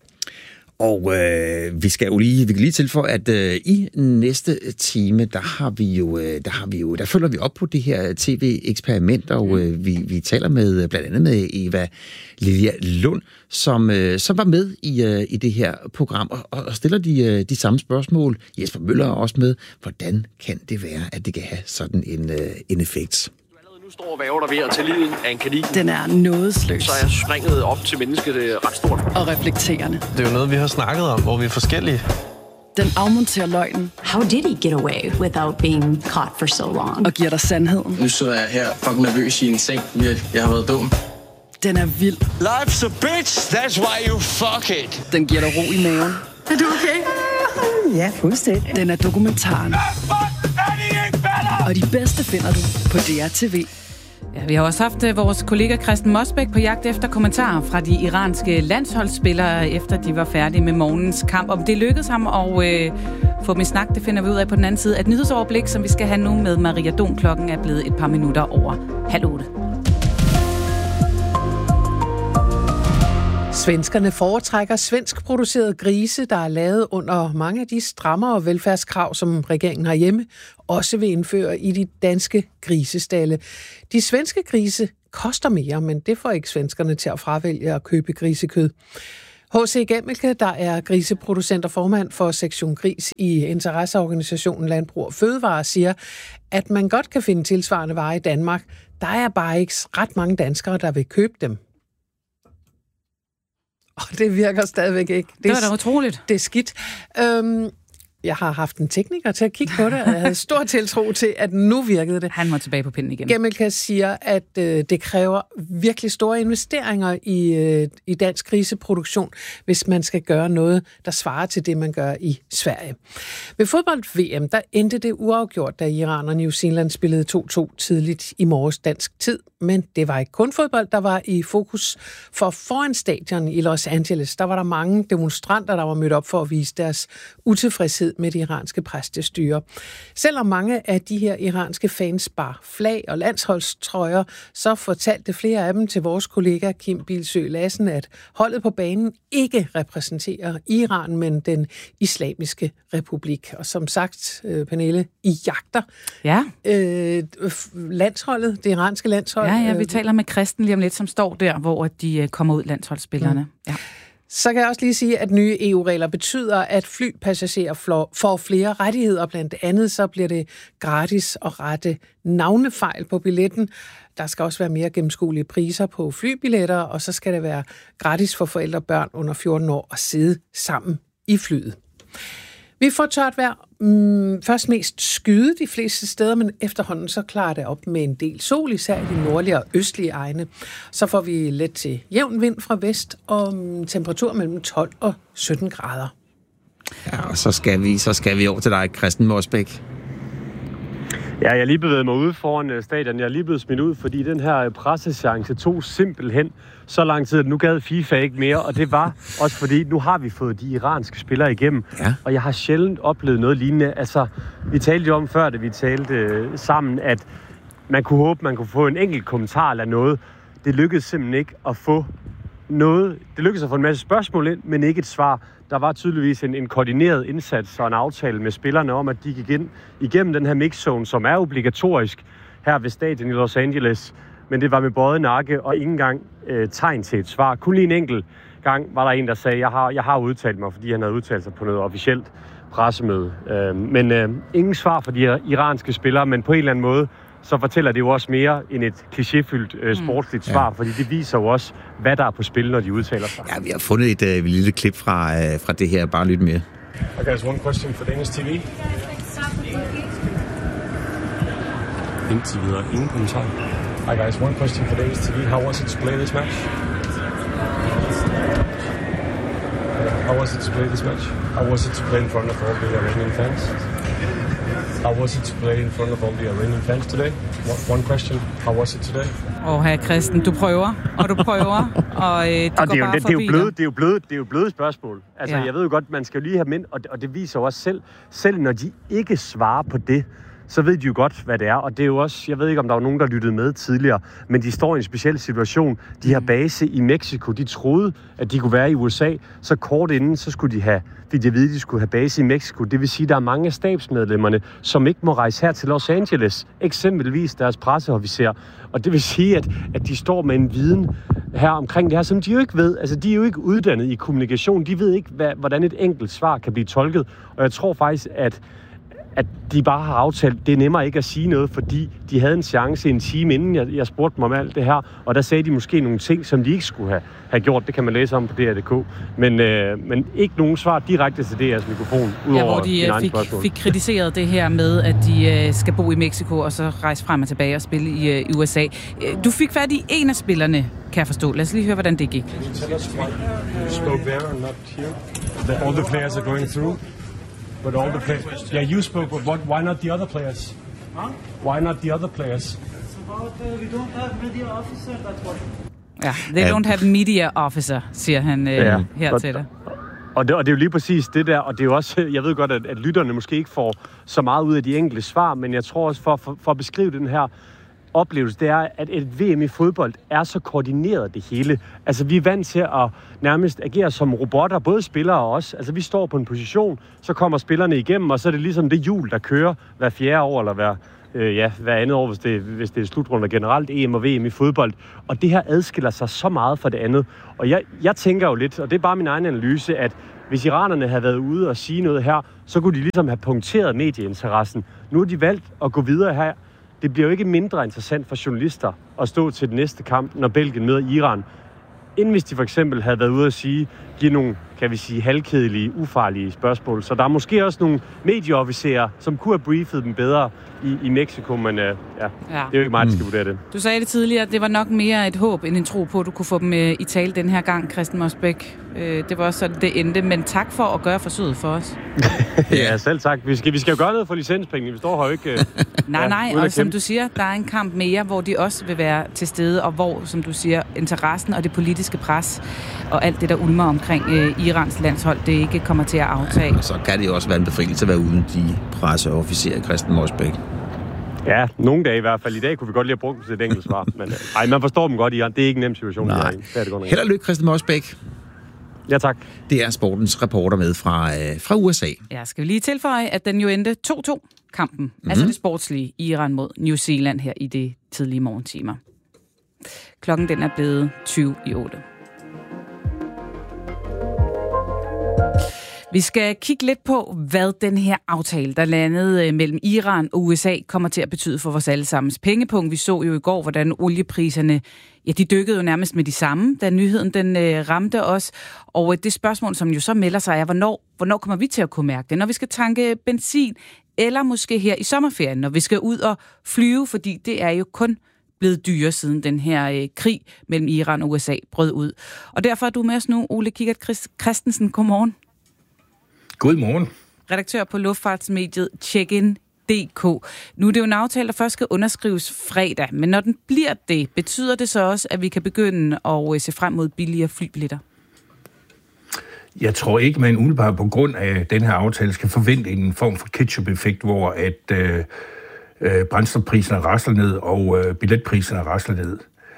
Og øh, vi skal jo lige, vi kan lige tilføje, at øh, i næste time, der har vi jo, øh, der har vi jo, der følger vi op på det her tv-eksperiment, og øh, vi, vi taler med blandt andet med Eva Lilja Lund, som, øh, som var med i, øh, i det her program, og, og stiller de, øh, de samme spørgsmål. Jesper Møller er også med. Hvordan kan det være, at det kan have sådan en, øh, en effekt? Nu står og væver der ved at tage livet af en kanin. Den er nådesløs. Så er jeg springet op til mennesket, det er ret stort. Og reflekterende. Det er jo noget, vi har snakket om, hvor vi er forskellige. Den afmonterer løgnen. How did he get away without being caught for so long? Og giver dig sandheden. Nu sidder jeg her fucking nervøs i en seng. Jeg har været dum. Den er vild. Life's a bitch, that's why you fuck it. Den giver dig ro i maven. Er du okay? Ja, fuldstændig. Den er dokumentaren. Og de bedste finder du på D R T V. Ja, vi har også haft uh, vores kollega Christen Mosbæk på jagt efter kommentarer fra de iranske landsholdsspillere, efter de var færdige med morgens kamp. Om det lykkedes ham at uh, få dem i snak, det finder vi ud af på den anden side af et nyhedsoverblik, som vi skal have nu med Maria Don. Klokken er blevet et par minutter over halv otte. Svenskerne foretrækker svenskproducerede grise, der er lavet under mange af de strammere velfærdskrav, som regeringen har hjemme, også vil indføre i de danske grisestalle. De svenske grise koster mere, men det får ikke svenskerne til at fravælge at købe grisekød. H C Gemmelke, der er griseproducent og formand for Sektion Gris i interesseorganisationen Landbrug og Fødevare, siger, at man godt kan finde tilsvarende varer i Danmark. Der er bare ikke ret mange danskere, der vil købe dem. Og det virker stadigvæk ikke. Det, det var da utroligt. Det er skidt. Øhm, Jeg har haft en tekniker til at kigge på det, og jeg havde stor tiltro til, at nu virkede det. Han må tilbage på pinden igen. Gemmelke siger, at øh, det kræver virkelig store investeringer i, øh, i dansk griseproduktion, hvis man skal gøre noget, der svarer til det, man gør i Sverige. Ved fodbold-V M, der endte det uafgjort, da Iran og New Zealand spillede to to tidligt i morges dansk tid. Men det var ikke kun fodbold, der var i fokus. For foran stadion i Los Angeles, der var der mange demonstranter, der var mødt op for at vise deres utilfredshed med det iranske præstestyre. Selvom mange af de her iranske fans bar flag og landsholdstrøjer, så fortalte flere af dem til vores kollega Kim Bilsø Lassen, at holdet på banen ikke repræsenterer Iran, men den islamiske republik. Og som sagt, Pernille, I jagter ja. øh, landsholdet, det iranske landshold. Ja, ja, vi taler med Kristen lige om lidt, som står der, hvor de kommer ud, landsholdsspillerne. Mm. Ja. Så kan jeg også lige sige, at nye E U-regler betyder, at flypassagerer får flere rettigheder. Blandt andet så bliver det gratis at rette navnefejl på billetten. Der skal også være mere gennemskuelige priser på flybilletter, og så skal det være gratis for forældre og børn under fjorten år at sidde sammen i flyet. Vi får tørt vejr. Mm, først mest skyde de fleste steder, men efterhånden så klarer det op med en del sol, især i de nordlige og østlige egne. Så får vi let til jævn vind fra vest og mm, temperatur mellem tolv og sytten grader. Ja, og så skal vi, så skal vi over til dig, Kristen Mosbæk. Ja, jeg er lige bevæget mig ude foran stadion. Jeg er lige blevet smidt ud, fordi den her pressechance tog simpelthen så lang tid, at nu gad FIFA ikke mere. Og det var også fordi, nu har vi fået de iranske spillere igennem. Ja. Og jeg har sjældent oplevet noget lignende. Altså, vi talte jo om før, da vi talte sammen, at man kunne håbe, man kunne få en enkelt kommentar eller noget. Det lykkedes simpelthen ikke at få noget. Det lykkedes at få en masse spørgsmål ind, men ikke et svar. Der var tydeligvis en, en koordineret indsats og en aftale med spillerne om, at de gik ind igennem den her mixzone, som er obligatorisk her ved stadion i Los Angeles. Men det var med bøjet nakke og ikke engang øh, tegn til et svar. Kun lige en enkelt gang var der en, der sagde, jeg har, jeg har udtalt mig, fordi han havde udtalt sig på noget officielt pressemøde. Øh, men øh, ingen svar for de iranske spillere, men på en eller anden måde, så fortæller det jo også mere end et klichéfyldt øh, sportsligt mm. svar, ja. Fordi det viser jo også, hvad der er på spil, når de udtaler sig. Ja, vi har fundet et øh, lille klip fra, øh, fra det her. Bare lyt med. Okay, there's one question for Danish T V. Indtil videre, ingen kommentar. Hi guys, one question for Danish T V. How was it to play this match? How was it to play this match? How was it to play in front of all the Iranian fans? How was it to play in front of all the Iranian fans today? One question. How was it today? Åh, her Kristen, du prøver, og du prøver, og øh, det og går det er bare jo, det, forbi det er jo bløde, det er jo bløde, det er jo bløde spørgsmål. Altså, ja. Jeg ved jo godt, man skal jo lige have mind, og, og det viser jo også selv, selv når de ikke svarer på det, så ved de jo godt, hvad det er. Og det er jo også, jeg ved ikke, om der var nogen, der lyttede med tidligere, men de står i en speciel situation. De har base i Mexico. De troede, at de kunne være i U S A. Så kort inden, så skulle de have, fordi de ved, at de skulle have base i Mexico. Det vil sige, at der er mange af stabsmedlemmerne, som ikke må rejse her til Los Angeles. Eksempelvis deres presseofficer. Og det vil sige, at, at de står med en viden her omkring det her, som de jo ikke ved. Altså, de er jo ikke uddannet i kommunikation. De ved ikke, hvad, hvordan et enkelt svar kan blive tolket. Og jeg tror faktisk, at at de bare har aftalt, det er nemmere ikke at sige noget, fordi de havde en chance en time inden jeg, jeg spurgte dem om alt det her, og der sagde de måske nogle ting, som de ikke skulle have, have gjort. Det kan man læse om på D R punktum d k. Men, øh, men ikke nogen svar direkte til D R's mikrofon, udover ja, hvor de fik, fik kritiseret det her med, at de øh, skal bo i Mexico, og så rejse frem og tilbage og spille i, øh, i U S A. Du fik fat i en af spillerne, kan jeg forstå. Lad os lige høre, hvordan det gik. Spoke there and not here. That all the players are going through. But all the players... Yeah, you spoke, but what, why not the other players? Huh? Why not the other players? It's about uh, we don't have media officer, that's what... Ja, they don't have media officer, siger han øh, ja, her og, til dig. Og det, og det er jo lige præcis det der, og det er jo også, jeg ved godt, at, at lytterne måske ikke får så meget ud af de enkelte svar, men jeg tror også, for, for, for at beskrive den her oplevelse, det er, at et V M i fodbold er så koordineret det hele. Altså, vi er vant til at nærmest agere som robotter, både spillere og os. Altså, vi står på en position, så kommer spillerne igennem, og så er det ligesom det hjul, der kører hver fjerde år, eller hver, øh, ja, hver andet år, hvis det, hvis det er slutrunder generelt, E M og V M i fodbold. Og det her adskiller sig så meget fra det andet. Og jeg, jeg tænker jo lidt, og det er bare min egen analyse, at hvis iranerne havde været ude og sige noget her, så kunne de ligesom have punkteret medieinteressen. Nu har de valgt at gå videre her. Det bliver jo ikke mindre interessant for journalister at stå til den næste kamp, når Belgien møder Iran, end hvis de for eksempel havde været ude at sige, give nogle, kan vi sige, halvkedelige, ufarlige spørgsmål. Så der er måske også nogle medieofficerer, som kunne have briefet dem bedre i, i Mexico, men uh, ja, ja, det er jo ikke mig, der skal vurdere det. Du sagde det tidligere, det var nok mere et håb end en tro på, at du kunne få dem uh, i tale den her gang, Christen Mosbæk. Uh, det var også sådan, det endte, men tak for at gøre forsøget for os. Ja, selv tak. Vi skal, vi skal jo gøre noget for licenspengene. Vi står her ikke... Uh, nej, ja, nej, og som du siger, der er en kamp mere, hvor de også vil være til stede, og hvor, som du siger, interessen og det politiske pres og alt det, der ulmer omkring uh, Irans landshold, det ikke kommer til at aftage. Ja, så kan det jo også være en befrielse at være uden de presseofficerer, Christen Mosbæk. Ja, nogle dage i hvert fald. I dag kunne vi godt lige have brugt dem til et enkelt svar. Men ej, man forstår dem godt, Iran. Det er ikke en nem situation. Nej. Det er det Held og lykke, Christen Mosbæk. Ja, tak. Det er sportens reporter med fra, øh, fra U S A. Ja, skal vi lige tilføje, at den jo endte to to kampen. Mm-hmm. Altså det sportslige Iran mod New Zealand her i de tidlige morgentimer. Klokken den er blevet tyve i otte. Vi skal kigge lidt på, hvad den her aftale, der landede mellem Iran og U S A, kommer til at betyde for vores allesammens pengepunkt. Vi så jo i går, hvordan oliepriserne, ja, de dykkede jo nærmest med de samme, da nyheden den øh, ramte os. Og det spørgsmål, som jo så melder sig, er, hvornår, hvornår kommer vi til at kunne mærke det? Når vi skal tanke benzin, eller måske her i sommerferien, når vi skal ud og flyve, fordi det er jo kun blevet dyre siden den her øh, krig mellem Iran og U S A brød ud. Og derfor er du med os nu, Ole Kikkert Christensen. Godmorgen. Godmorgen. Redaktør på luftfartsmediet Check-in punktum d k. Nu er det jo en aftale, der først skal underskrives fredag, men når den bliver det, betyder det så også, at vi kan begynde at se frem mod billigere flybilletter? Jeg tror ikke, man umiddelbart på grund af den her aftale skal forvente en form for ketchup-effekt, hvor at øh, øh, brændstofpriserne rasler ned og øh, billetpriserne rasler ned.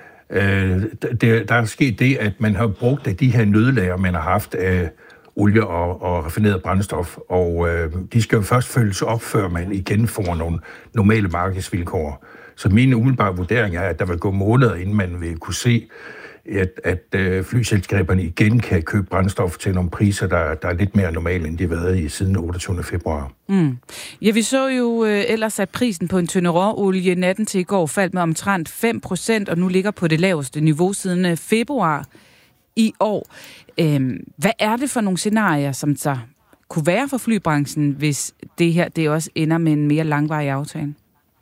Øh, der, der er sket det, at man har brugt af de her nødlager, man har haft af olie og, og raffineret brændstof, og øh, de skal jo først følges op, før man igen får nogle normale markedsvilkår. Så min umiddelbare vurdering er, at der vil gå måneder, inden man vil kunne se, at, at øh, flyselskaberne igen kan købe brændstof til nogle priser, der, der er lidt mere normale, end de har været i siden otteogtyvende februar. Mm. Ja, vi så jo øh, ellers, at prisen på en tønde råolie natten til i går faldt med omtrent fem procent, og nu ligger på det laveste niveau siden øh, februar i år. Øhm, hvad er det for nogle scenarier, som så kunne være for flybranchen, hvis det her det også ender med en mere langvarig aftale?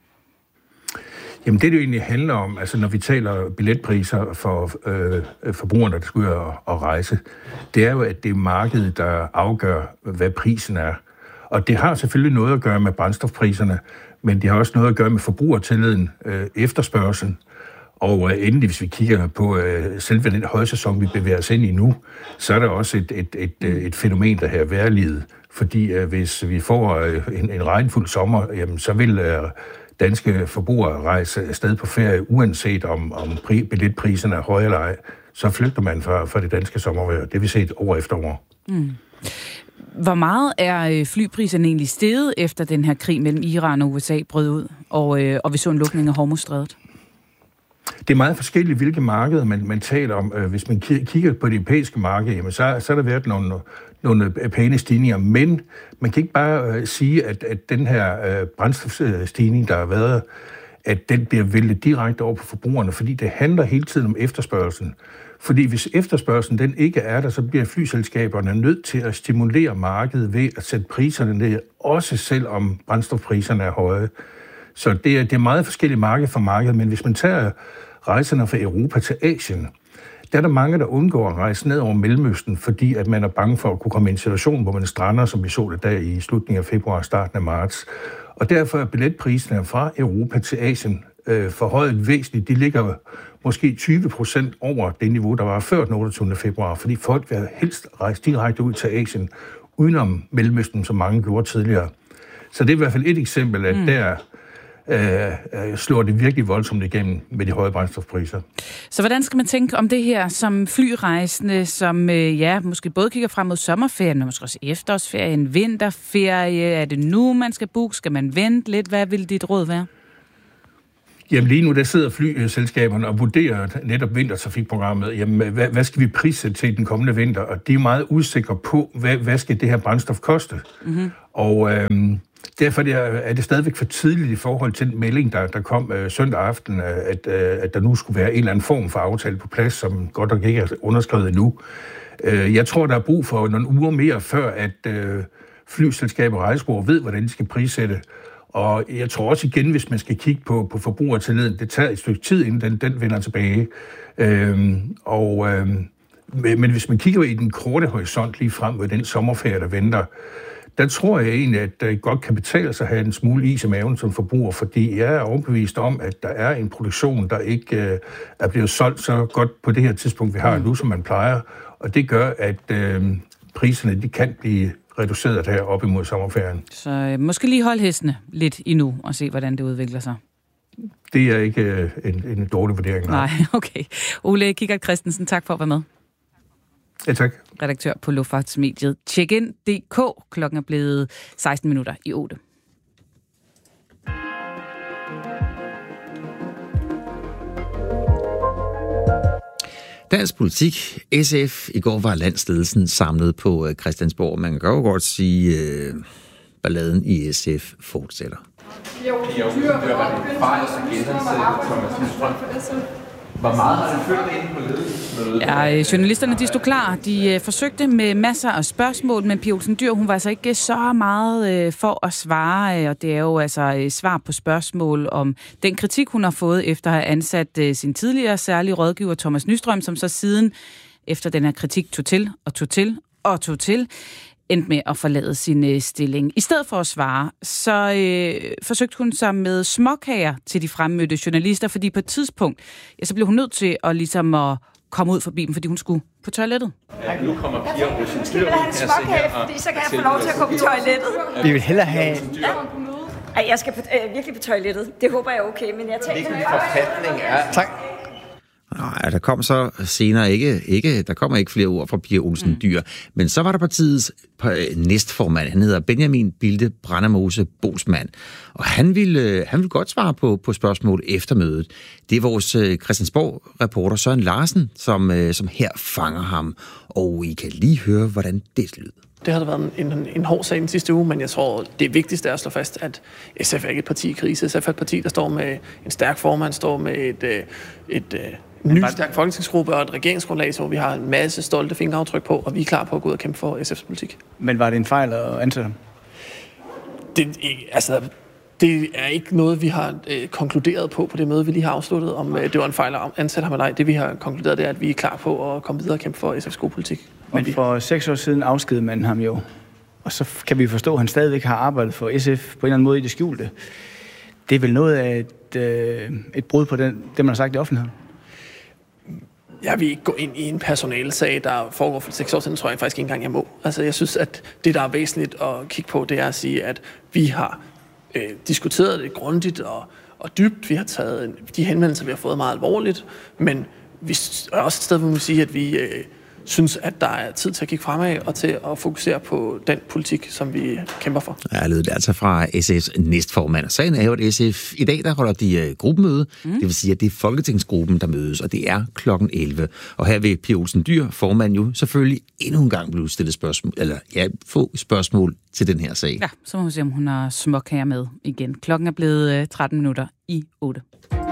Jamen det, det egentlig handler om, altså når vi taler billetpriser for øh, forbrugerne, der skal ud og, og rejse, det er jo, at det er markedet, der afgør, hvad prisen er. Og det har selvfølgelig noget at gøre med brændstofpriserne, men det har også noget at gøre med forbrugertilliden, øh, efterspørgselen. Og øh, endelig, hvis vi kigger på øh, selve den højsæson, vi bevæger os ind i nu, så er der også et, et, et, et, et fænomen, der her vejrliget. Fordi øh, hvis vi får øh, en, en regnfuld sommer, jamen, så vil øh, danske forbrugere rejse afsted på ferie, uanset om, om pri, billetpriserne er høje eller ej. Så flygter man fra, fra det danske sommervejr. Det vil vi set år efter år. Mm. Hvor meget er flypriserne egentlig steget efter den her krig mellem Iran og U S A brød ud, og, øh, og vi så en lukning af Hormuzstrædet? Det er meget forskelligt, hvilke markeder man, man taler om. Hvis man kigger på det europæiske marked, jamen så, så har der været nogle, nogle pæne stigninger, men man kan ikke bare uh, sige, at, at den her uh, brændstofstigning, der har været, at den bliver væltet direkte over på forbrugerne, fordi det handler hele tiden om efterspørgselen. Fordi hvis efterspørgselen den ikke er der, så bliver flyselskaberne nødt til at stimulere markedet ved at sætte priserne ned, også selvom brændstofpriserne er høje. Så det er, det er meget forskellige marked for markedet, men hvis man tager rejserne fra Europa til Asien, der er der mange, der undgår at rejse ned over Mellemøsten, fordi at man er bange for at kunne komme i en situation, hvor man strander, som vi så det der i slutningen af februar og starten af marts. Og derfor er billetpriserne fra Europa til Asien øh, forhøjet væsentligt. De ligger måske tyve procent over det niveau, der var før den otteogtyvende februar, fordi folk vil helst rejse direkte ud til Asien, udenom Mellemøsten, som mange gjorde tidligere. Så det er i hvert fald et eksempel, at mm. der øh, slår det virkelig voldsomt igennem med de høje brændstofpriser. Så hvordan skal man tænke om det her som flyrejsende, som øh, ja, måske både kigger frem mod sommerferien, men måske også efterårsferien, vinterferie? Er det nu, man skal booke? Skal man vente lidt? Hvad vil dit råd være? Jamen lige nu, der sidder flyselskaberne og vurderer netop vintertrafikprogrammet. Jamen, hvad, hvad skal vi prissætte til den kommende vinter? Og de er meget usikre på, hvad, hvad skal det her brændstof koste? Mm-hmm. Og øhm, derfor er det stadigvæk for tidligt i forhold til den melding, der, der kom øh, søndag aften, at, øh, at der nu skulle være en eller anden form for aftale på plads, som godt nok ikke er underskrevet endnu. Øh, jeg tror, der er brug for nogle uger mere, før at øh, flyselskaber og rejsebureauer ved, hvordan de skal prissætte. Og jeg tror også igen, hvis man skal kigge på, på forbrugertilliden, det tager et stykke tid, inden den, den vender tilbage. Øhm, og, øhm, men hvis man kigger i den korte horisont lige frem mod den sommerferie, der venter, der tror jeg egentlig, at det godt kan betale sig at have en smule is i maven som forbruger, fordi jeg er overbevist om, at der er en produktion, der ikke øh, er blevet solgt så godt på det her tidspunkt, vi har nu, som man plejer. Og det gør, at øh, priserne de kan blive reduceret her op imod sommerferien. Så øh, måske lige holde hestene lidt endnu og se, hvordan det udvikler sig. Det er ikke øh, en, en dårlig vurdering. Nej, nej okay. Ole Kikart Christensen, tak for at være med. Ja, tak. Redaktør på luftfartsmediet Checkin punktum d k. Klokken er blevet seksten minutter i otte. Dansk politik. S F i går var landsledelsen samlet på Christiansborg. Man kan jo godt sige, at øh, balladen i S F fortsætter. Hvor meget har det følt inde på ledelsesmødet? Ja, journalisterne de stod klar. De øh, forsøgte med masser af spørgsmål, men Pia Olsen Dyhr, hun var altså ikke så meget øh, for at svare, øh, og det er jo altså øh, svar på spørgsmål om den kritik, hun har fået efter at have ansat øh, sin tidligere særlige rådgiver Thomas Nystrøm, som så siden efter den her kritik tog til og tog til og tog til, endte med at forlade sin øh, stilling. I stedet for at svare, så øh, forsøgte hun sig med småkager til de fremmødte journalister, fordi på et tidspunkt, ja, så blev hun nødt til at ligesom at komme ud forbi dem, fordi hun skulle på toilettet. Ja, nu kommer Pia Olsen Dyhr. Vi vil have en småkage, fordi så kan jeg få lov til at gå på toilettet. Vi vil hellere have... Ja. Ej, jeg skal på, øh, virkelig på toilettet. Det håber jeg er okay, men jeg tænker... Hvilken forfatning er... Tak. Nej, der kom så senere ikke, ikke, der kommer ikke flere ord fra Pia Olsen Dyhr. Mm. Men så var der partiets næstformand, han hedder Benjamin Bilde Brandemose Bolsmann. Og han ville, han ville godt svare på, på spørgsmål efter mødet. Det er vores Christiansborg-reporter Søren Larsen, som, som her fanger ham. Og I kan lige høre, hvordan det lyder. Det har været en, en, en hård sag den sidste uge, men jeg tror, det vigtigste er at slå fast, at S F er ikke et parti i krise. S F er et parti, der står med en stærk formand, står med et, et, et en ny stærk folketingsgruppe og et regeringsgrundlag, hvor vi har en masse stolte fingeraftryk på, og vi er klar på at gå ud og kæmpe for S F's politik. Men var det en fejl at ansætte ham? Det, altså, det er ikke noget, vi har øh, konkluderet på på det møde, vi lige har afsluttet, om øh, det var en fejl at ansætte ham eller ej. Det vi har konkluderet, det er, at vi er klar på at komme videre og kæmpe for S F's gode politik. Men for seks år siden afskedede man ham jo, og så kan vi forstå, at han stadigvæk har arbejdet for S F på en eller anden måde i det skjulte. Det er vel noget af et, øh, et brud på den, det, man har sagt i offentligheden? Jeg vil ikke gå ind i en personalesag, der foregår for seks år siden, tror jeg faktisk ikke engang, jeg må. Altså, jeg synes, at det, der er væsentligt at kigge på, det er at sige, at vi har øh, diskuteret det grundigt og, og dybt. Vi har taget de henvendelser, vi har fået meget alvorligt, men vi er også et sted, hvor man sige, at vi øh, synes, at der er tid til at kigge fremad og til at fokusere på den politik, som vi kæmper for. Ja, det er altså fra S F's næstformand. Sagen er jo, at S F i dag, der holder de uh, gruppemøde. Mm. Det vil sige, at det er Folketingsgruppen, der mødes, og det er klokken elleve. Og her vil Pia Olsen Dyhr, formand, jo selvfølgelig endnu en gang blive stillet spørgsmål, eller ja, få spørgsmål til den her sag. Ja, så må vi se, om hun har småkager med igen. Klokken er blevet uh, tretten minutter i otte.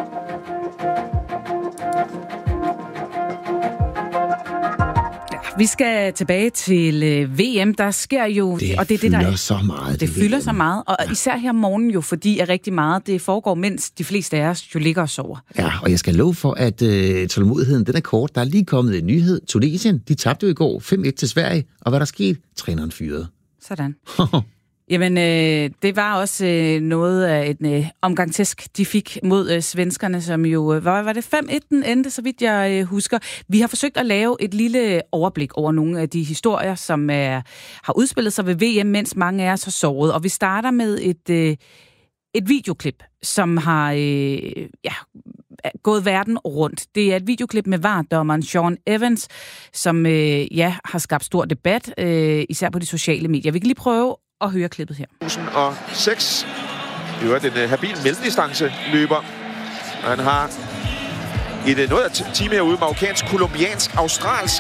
Vi skal tilbage til øh, V M. Der sker jo... Det og det, fylder det, der, så meget. Det, det fylder så meget, og ja. Især her om morgenen jo, fordi at rigtig meget det foregår, mens de fleste af os jo ligger og sover. Ja, og jeg skal love for, at øh, tålmodigheden den er kort. Der er lige kommet en nyhed. Tunesien, de tabte jo i går fem et til Sverige, og hvad der skete? Træneren fyrede. Sådan. Jamen, øh, det var også øh, noget af en øh, omgangstæsk, de fik mod øh, svenskerne, som jo, øh, var, var det fem et den endte, så vidt jeg øh, husker. Vi har forsøgt at lave et lille overblik over nogle af de historier, som øh, har udspillet sig ved V M, mens mange af os har sovet. Og vi starter med et, øh, et videoklip, som har øh, ja, gået verden rundt. Det er et videoklip med V A R-dommeren Sean Evans, som øh, ja, har skabt stor debat, øh, især på de sociale medier. Vi kan lige prøve og høre klippet her. tusind og seks. Det var den uh, habil mellemdistance løber. Og han har et noget af team herude, marokkansk, kolumbiansk, australsk.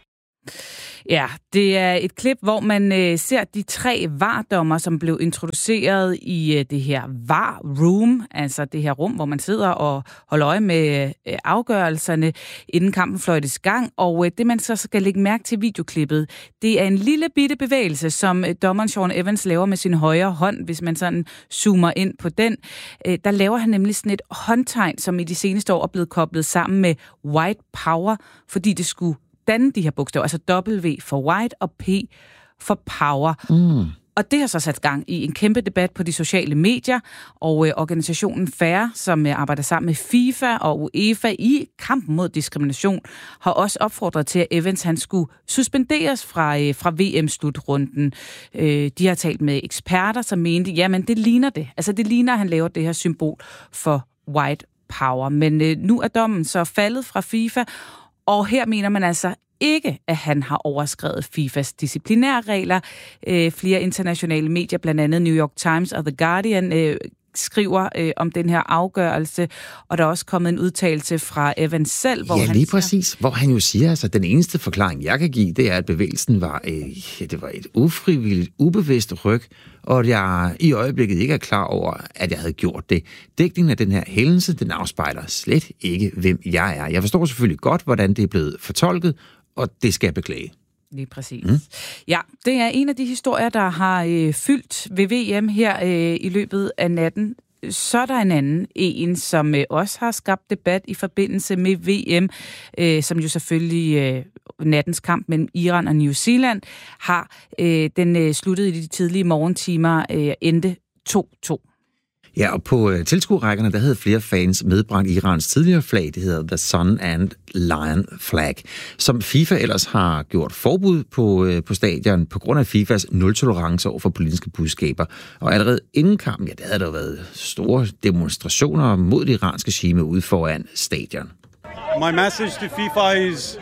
Ja, det er et klip, hvor man øh, ser de tre V A R-dommer, som blev introduceret i øh, det her V A R-room, altså det her rum, hvor man sidder og holder øje med øh, afgørelserne, inden kampen fløjtes i gang. Og øh, det, man så skal lægge mærke til videoklippet, det er en lille bitte bevægelse, som øh, dommeren Sean Evans laver med sin højre hånd, hvis man sådan zoomer ind på den. Øh, der laver han nemlig sådan et håndtegn, som i de seneste år er blevet koblet sammen med White Power, fordi det skulle danne de her bogstaver, altså W for white og P for power. Mm. Og det har så sat gang i en kæmpe debat på de sociale medier, og øh, organisationen FAIR, som øh, arbejder sammen med FIFA og UEFA i kampen mod diskrimination, har også opfordret til, at Evans han skulle suspenderes fra, øh, fra V M-slutrunden. Øh, de har talt med eksperter, som mente, jamen det ligner det. Altså det ligner, at han laver det her symbol for white power. Men øh, nu er dommen så faldet fra FIFA, og her mener man altså ikke, at han har overskredet FIFAs disciplinærregler. Øh, flere internationale medier, blandt andet New York Times og The Guardian, øh, skriver øh, om den her afgørelse, og der er også kommet en udtalelse fra Evans selv, hvor ja, han lige siger, præcis, hvor han jo siger, altså den eneste forklaring, jeg kan give, det er, at bevægelsen var, øh, det var et ufrivilligt, ubevidst ryg, og at jeg i øjeblikket ikke er klar over, at jeg havde gjort det. Dækningen af den her hændelse, den afspejler slet ikke, hvem jeg er. Jeg forstår selvfølgelig godt, hvordan det er blevet fortolket, og det skal jeg beklage. Lige præcis. Mm. Ja, det er en af de historier, der har øh, fyldt ved V M her øh, i løbet af natten. Så er der en anden en, som øh, også har skabt debat i forbindelse med V M, øh, som jo selvfølgelig øh, nattens kamp mellem Iran og New Zealand har. Øh, den øh, sluttede i de tidlige morgentimer, øh, endte to to. Ja, og på øh, tilskuerrækkerne, der havde flere fans medbragt Irans tidligere flag, det hedder The Sun and Lion Flag, som FIFA ellers har gjort forbud på, øh, på stadion på grund af FIFAs nul-tolerance over for politiske budskaber. Og allerede inden kampen, ja, der havde der været store demonstrationer mod det iranske regime ude foran stadion. My message to FIFA is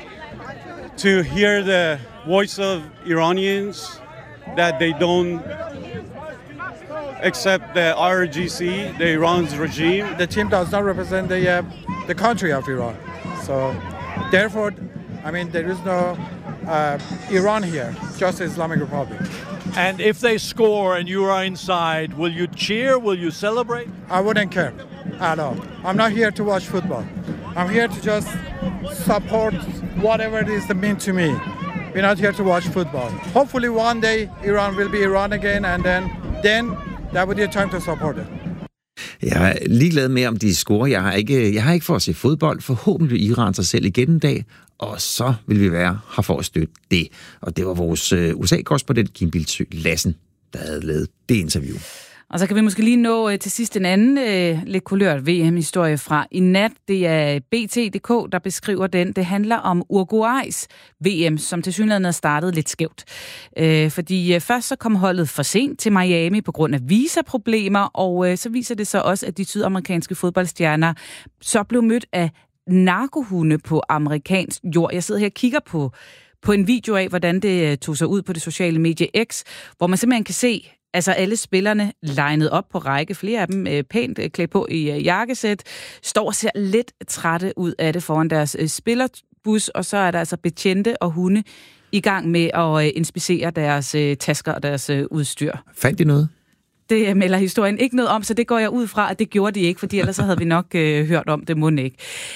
to hear the voice of Iranians, that they don't accept the I R G C, the Iran's regime. The team does not represent the uh, the country of Iran. So therefore, I mean, there is no uh, Iran here, just the Islamic Republic. And if they score and you are inside, will you cheer? Will you celebrate? I wouldn't care at all. I'm not here to watch football. I'm here to just support whatever it is that means to me. We're not here to watch football. Hopefully one day Iran will be Iran again, and then then that would be a time to support it. Jeg er ligeglad med, om de scorer. Jeg har ikke, jeg har ikke for at se fodbold. Forhåbentlig vil Iran sig selv igen en dag, og så vil vi være her for at støtte det. Og det var vores U S A-korrespondent Kim Bildsøe Lassen, der havde lavet det interview. Og så kan vi måske lige nå til sidst en anden øh, lidt kulørt V M-historie fra i nat. Det er B T punktum d k, der beskriver den. Det handler om Uruguays V M, som tilsyneladende er startet lidt skævt. Øh, fordi øh, først så kom holdet for sent til Miami på grund af visaproblemer, og øh, så viser det sig også, at de sydamerikanske fodboldstjerner så blev mødt af narkohunde på amerikansk jord. Jeg sidder her og kigger på, på en video af, hvordan det tog sig ud på det sociale medie X, hvor man simpelthen kan se, altså alle spillerne legnet op på række, flere af dem øh, pænt øh, klædt på i øh, jakkesæt, står og ser lidt trætte ud af det foran deres øh, spillerbus, og så er der altså betjente og hunde i gang med at øh, inspicere deres øh, tasker og deres øh, udstyr. Fandt de noget? Det melder historien ikke noget om, så det går jeg ud fra, at det gjorde de ikke, fordi ellers så havde vi nok øh, hørt om det, må ikke.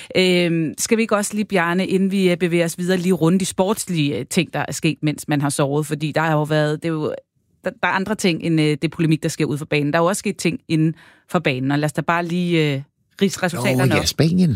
Øh, skal vi ikke også lige, Bjarne, inden vi bevæger os videre, lige rundt de sportslige ting, der er sket, mens man har sovet, fordi der har jo været, det er jo Der, der er andre ting end øh, det polemik, der sker ud for banen. Der er jo også sket ting inden for banen, og lad os da bare lige øh, rise resultaterne op. Åh, ja, Spanien.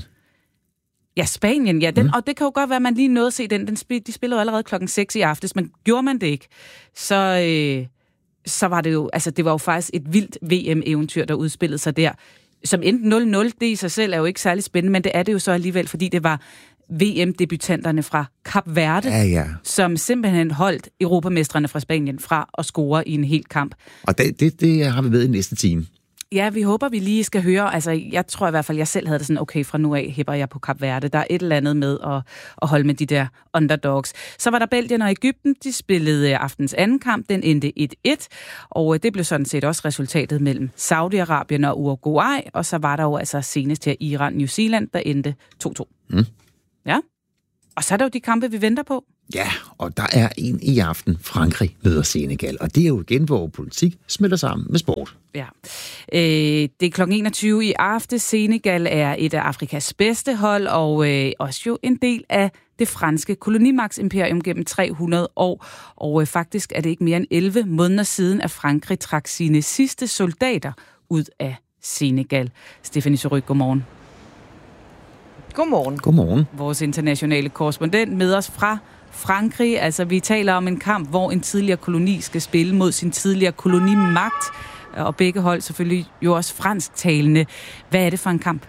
Ja, Spanien, ja. Den, mm. Og det kan jo godt være, at man lige nåede at se den. den spil, de spillede jo allerede klokken seks i aftes, men gjorde man det ikke, så, øh, så var det jo, altså det var jo faktisk et vildt V M-eventyr, der udspillede sig der. Som endte nul nul, det i sig selv er jo ikke særlig spændende, men det er det jo så alligevel, fordi det var V M-debutanterne fra Kap Verde, ja, ja. som simpelthen holdt europamestrene fra Spanien fra at score i en hel kamp. Og det, det, det har vi med i næste time. Ja, vi håber, vi lige skal høre. Altså, jeg tror i hvert fald, jeg selv havde det sådan, okay, fra nu af hæpper jeg på Kap Verde. Der er et eller andet med at, at holde med de der underdogs. Så var der Belgien og Egypten. De spillede aftens anden kamp. Den endte et et. Og det blev sådan set også resultatet mellem Saudi-Arabien og Uruguay. Og så var der jo altså senest her Iran-New Zealand, der endte to to. Mm. Ja. Og så er der jo de kampe, vi venter på. Ja, og der er en i aften. Frankrig møder Senegal. Og det er jo igen, hvor politik smelter sammen med sport. Ja. Øh, det er klokken enogtyve i aften. Senegal er et af Afrikas bedste hold, og øh, også jo en del af det franske kolonimagtsimperium gennem tre hundrede år. Og øh, faktisk er det ikke mere end elleve måneder siden, at Frankrig trak sine sidste soldater ud af Senegal. Stephanie Surrugue, godmorgen. Godmorgen. Godmorgen. Vores internationale korrespondent med os fra Frankrig. Altså, vi taler om en kamp, hvor en tidligere koloni skal spille mod sin tidligere kolonimagt, og begge hold selvfølgelig jo også fransktalende. Hvad er det for en kamp?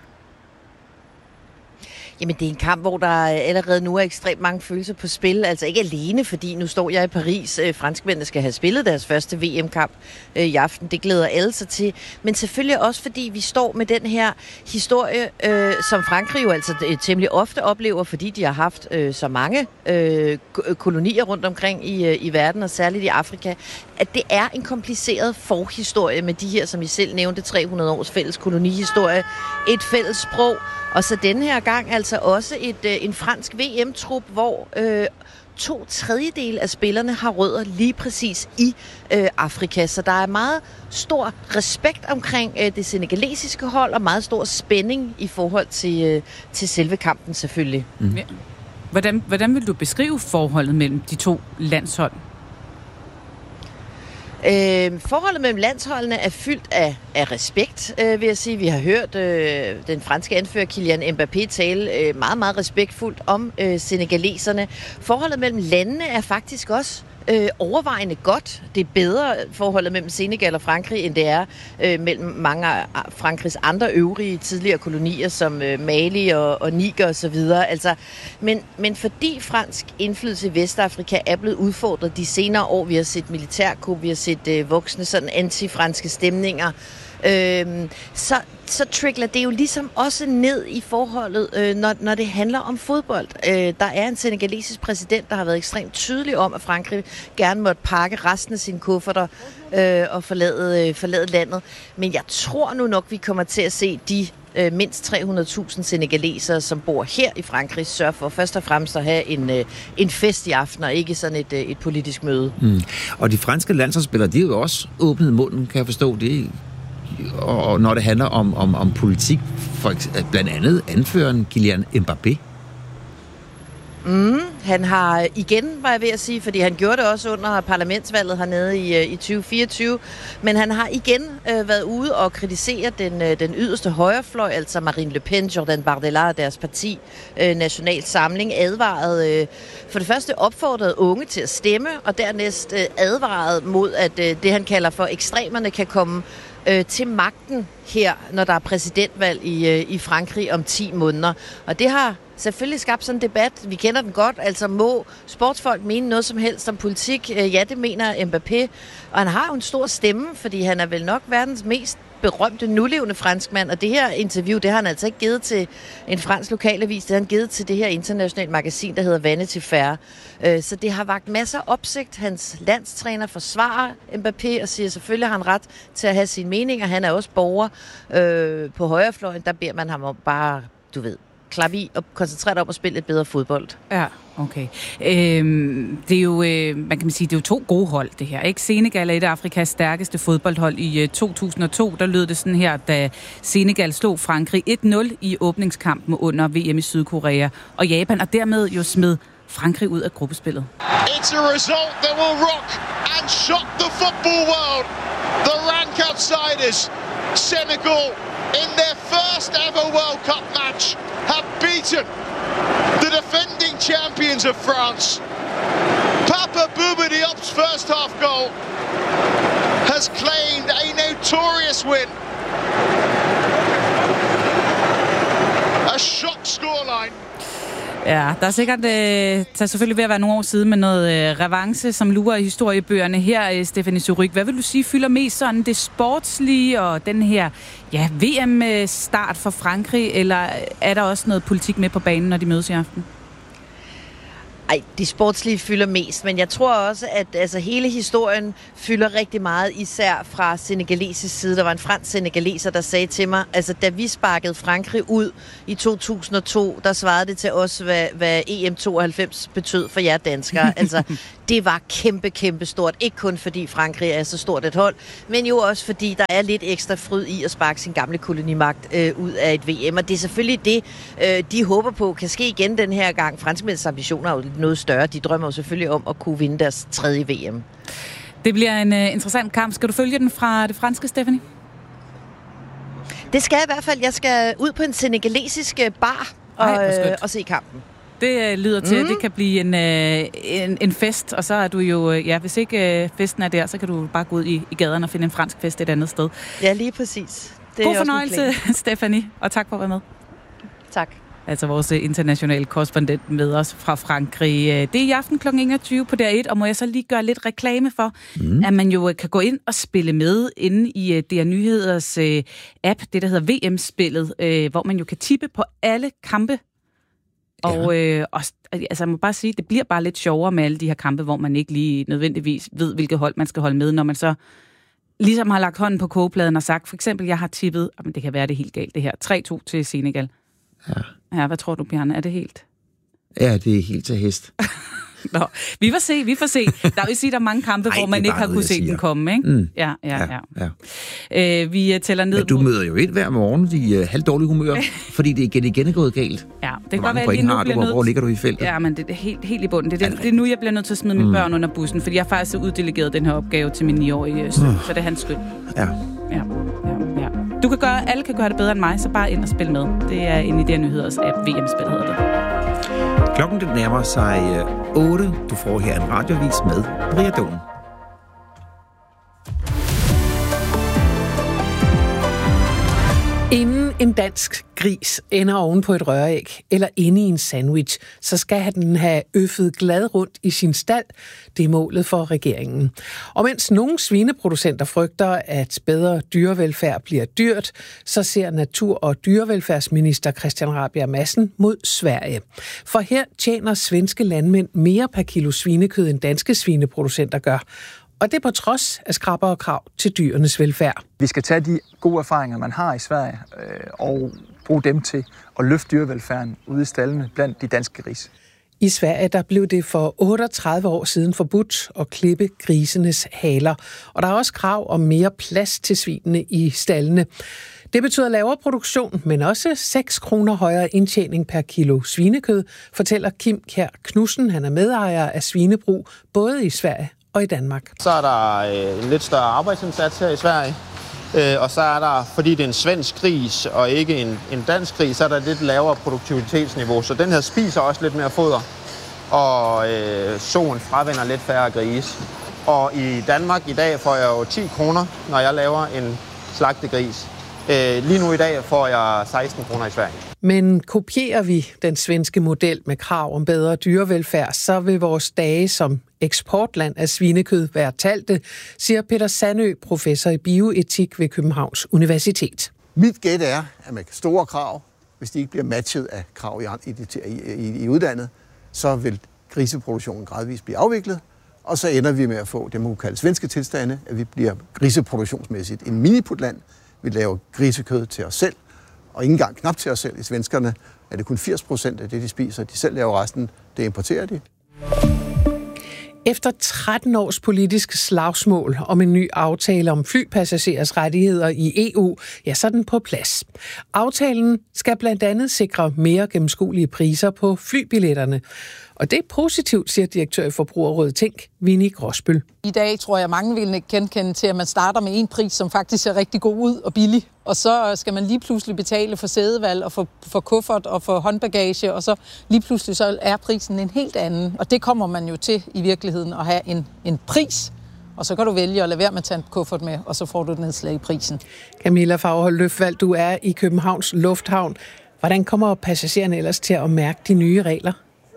Jamen, det er en kamp, hvor der allerede nu er ekstremt mange følelser på spil. Altså ikke alene, fordi nu står jeg i Paris. Franskmændene skal have spillet deres første V M-kamp øh, i aften. Det glæder alle sig til. Men selvfølgelig også, fordi vi står med den her historie, øh, som Frankrig jo altså temmelig ofte oplever, fordi de har haft øh, så mange øh, kolonier rundt omkring i, øh, i verden, og særligt i Afrika, at det er en kompliceret forhistorie med de her, som I selv nævnte, tre hundrede års fælles kolonihistorie, et fælles sprog, og så denne her gang altså også et, øh, en fransk V M-trup, hvor øh, to tredjedel af spillerne har rødder lige præcis i øh, Afrika. Så der er meget stor respekt omkring øh, det senegalesiske hold, og meget stor spænding i forhold til, øh, til selve kampen selvfølgelig. Mm. Hvordan, hvordan vil du beskrive forholdet mellem de to landshold? Øh, forholdet mellem landsholdene er fyldt af, af respekt, øh, vil jeg sige. Vi har hørt øh, den franske anfører Kylian Mbappé tale øh, meget, meget respektfuldt om øh, senegaleserne. Forholdet mellem landene er faktisk også øh, overvejende godt. Det er bedre forholdet mellem Senegal og Frankrig, end det er øh, mellem mange af Frankrigs andre øvrige tidligere kolonier, som øh, Mali og, og Niger osv. Altså, men, men fordi fransk indflydelse i Vestafrika er blevet udfordret de senere år, vi har set militærkup, vi har set øh, voksne sådan anti-franske stemninger, Øhm, så, så trickler det jo ligesom også ned i forholdet, øh, når, når det handler om fodbold. Øh, der er en senegalesisk præsident, der har været ekstremt tydelig om, at Frankrig gerne måtte pakke resten af sine kufferter øh, og forlade, øh, forlade landet. Men jeg tror nu nok, vi kommer til at se de øh, mindst tre hundrede tusind senegalesere, som bor her i Frankrig, sørge for først og fremmest at have en, øh, en fest i aften, og ikke sådan et, øh, et politisk møde. Mm. Og de franske landsholdsspillere, de har jo også åbnet munden, kan jeg forstå det. Og når det handler om, om, om politik, for blandt andet anføreren Kylian Mbappé. Mm, han har igen, var jeg ved at sige, fordi han gjorde det også under parlamentsvalget hernede i, i tyve fireogtyve, men han har igen øh, været ude og kritisere den, øh, den yderste højrefløj, altså Marine Le Pen, Jordan Bardella og deres parti, øh, National Samling, advaret øh, for det første opfordrede unge til at stemme, og dernæst øh, advaret mod, at øh, det han kalder for ekstremerne kan komme øh, til magten her, når der er præsidentvalg i, øh, i Frankrig om ti måneder. Og det har selvfølgelig skabt sådan en debat. Vi kender den godt. Altså, må sportsfolk mene noget som helst om politik? Ja, det mener Mbappé. Og han har jo en stor stemme, fordi han er vel nok verdens mest berømte nulevende franskmand. Og det her interview, det har han altså ikke givet til en fransk lokalavis. Det har han givet til det her internationale magasin, der hedder Vanity Fair. Så det har vakt masser af opsigt. Hans landstræner forsvarer Mbappé og siger, selvfølgelig har han ret til at have sine meninger. Han er også borger øh, på højrefløjen. Der beder man ham om bare, du ved, klap i og koncentrere dig om at spille et bedre fodbold. Ja, okay. Øhm, det er jo, øh, man kan sige, det er jo to gode hold, det her, ikke? Senegal er et af Afrikas stærkeste fodboldhold. I øh, to tusind og to, der lød det sådan her, da Senegal slog Frankrig et nul i åbningskampen under V M i Sydkorea og Japan, og dermed jo smed Frankrig ud af gruppespillet. It's a result that will rock and shock the football world. The rank outsiders, Senegal, in their first ever World Cup match, have beaten the defending champions of France. Papa Bouba Diop's first half goal has claimed a notorious win. A shock scoreline. Ja, der er sikkert, øh, der er selvfølgelig ved at være nogle år siden med noget øh, revanche, som lurer i historiebøgerne her, øh, Stephanie Surrugue. Hvad vil du sige fylder mest sådan det sportslige og den her ja, V M-start for Frankrig, eller er der også noget politik med på banen, når de mødes i aften? Ej, de sportslige fylder mest, men jeg tror også, at altså, hele historien fylder rigtig meget, især fra senegalesisk side. Der var en fransk senegaleser, der sagde til mig, altså da vi sparkede Frankrig ud i to tusind og to, der svarede det til os, hvad, hvad E M tooghalvfems betød for jer danskere. Altså, det var kæmpe, kæmpe stort. Ikke kun fordi Frankrig er så stort et hold, men jo også fordi der er lidt ekstra fryd i at sparke sin gamle kolonimagt øh, ud af et V M. Og det er selvfølgelig det, øh, de håber på kan ske igen den her gang. Franskmænds ambitioner er jo noget større. De drømmer jo selvfølgelig om at kunne vinde deres tredje V M. Det bliver en uh, interessant kamp. Skal du følge den fra det franske, Stephanie? Det skal jeg i hvert fald. Jeg skal ud på en senegalesisk bar og, Ej, øh, og se kampen. Det uh, lyder til, mm. at det kan blive en, uh, en, en fest, og så er du jo, uh, ja, hvis ikke uh, festen er der, så kan du bare gå ud i, i gaderne og finde en fransk fest et andet sted. Ja, lige præcis. Det God fornøjelse, Stephanie, og tak for at være med. Tak. Altså vores internationale korrespondent med os fra Frankrig. Det er i aften klokken enogtyve på D R et, og må jeg så lige gøre lidt reklame for, mm. at man jo kan gå ind og spille med inde i D R Nyheders app, det der hedder V M-spillet, hvor man jo kan tippe på alle kampe. Ja. Og, øh, og altså, jeg må bare sige, det bliver bare lidt sjovere med alle de her kampe, hvor man ikke lige nødvendigvis ved, hvilket hold man skal holde med, når man så ligesom har lagt hånden på kogepladen og sagt, for eksempel, jeg har tippet, men det kan være det helt galt det her, tre to til Senegal. Ja. Ja, hvad tror du, Bjarne? Er det helt? Ja, det er helt til hest. Nå, vi får se, vi får se. Der vil sige, der er mange kampe, Ej, hvor man ikke har kunne se den komme, ikke? Mm. Ja, ja, ja. ja. ja. Øh, vi tæller ned. Men du møder jo ind hver morgen i uh, halvdårlige humør, fordi det igen igen er gået galt. Ja, det kan godt være, at lige nu bliver nødt... Hvor ligger du i feltet? Ja, men det er helt, helt i bunden. Det er, det, det er nu, jeg bliver nødt til at smide mine mm. børn under bussen, fordi jeg har faktisk uddelegeret den her opgave til min niårige søn, uh. så det er hans skyld. Ja. Ja, ja, ja. Du kan gøre, alle kan gøre det bedre end mig, så bare ind og spil med. Det er en idé nyheders app, V M-spil hedder det. Klokken den nærmer sig otte. Du får her en radiovis med Bria Dohm. Inden en dansk gris ender oven på et røræg eller inde i en sandwich, så skal den have øffet glad rundt i sin stald. Det er målet for regeringen. Og mens nogle svineproducenter frygter, at bedre dyrevelfærd bliver dyrt, så ser natur- og dyrevelfærdsminister Christian Rabjerg Madsen mod Sverige. For her tjener svenske landmænd mere per kilo svinekød, end danske svineproducenter gør. Og det er på trods af skrappere krav til dyrenes velfærd. Vi skal tage de gode erfaringer, man har i Sverige, øh, og bruge dem til at løfte dyrevelfærden ude i staldene blandt de danske grise. I Sverige der blev det for otteogtredive år siden forbudt at klippe grisenes haler. Og der er også krav om mere plads til svinene i staldene. Det betyder lavere produktion, men også seks kroner højere indtjening per kilo svinekød, fortæller Kim Kjær Knudsen. Han er medejer af svinebrug, både i Sverige og i Danmark. Så er der øh, en lidt større arbejdsindsats her i Sverige, øh, og så er der, fordi det er en svensk gris og ikke en, en dansk gris, så er der et lidt lavere produktivitetsniveau. Så den her spiser også lidt mere foder, og øh, soen fravender lidt færre grise. Og i Danmark i dag får jeg jo ti kroner, når jeg laver en slagtegris. Øh, lige nu i dag får jeg seksten kroner i Sverige. Men kopierer vi den svenske model med krav om bedre dyrevelfærd, så vil vores dage som eksportland af svinekød være talte, siger Peter Sandø, professor i bioetik ved Københavns Universitet. Mit gæt er, at med store krav, hvis de ikke bliver matchet af krav i, i, i, i udlandet, så vil griseproduktionen gradvist blive afviklet, og så ender vi med at få det, man kan kalde svenske tilstande, at vi bliver griseproduktionsmæssigt en miniputland. Vi laver grisekød til os selv, og ikke engang knap til os selv. I svenskerne er det kun firs procent af det, de spiser. De selv laver resten, det importerer de. Efter tretten års politisk slagsmål om en ny aftale om flypassagerers rettigheder i E U, ja, så er den på plads. Aftalen skal blandt andet sikre mere gennemskuelige priser på flybilletterne. Og det er positivt, siger direktør i Forbrugerrådet Tænk, Winnie Gråsbøl. I dag tror jeg, mange vil genkende til, at man starter med en pris, som faktisk ser rigtig god ud og billig. Og så skal man lige pludselig betale for sædevalg og for, for kuffert og for håndbagage, og så lige pludselig så er prisen en helt anden. Og det kommer man jo til i virkeligheden at have en, en pris, og så kan du vælge at lade være med at tage en kuffert med, og så får du et nedslag i prisen. Camilla Fagerholt Løfvald, du er i Københavns Lufthavn. Hvordan kommer passagererne ellers til at mærke de nye regler?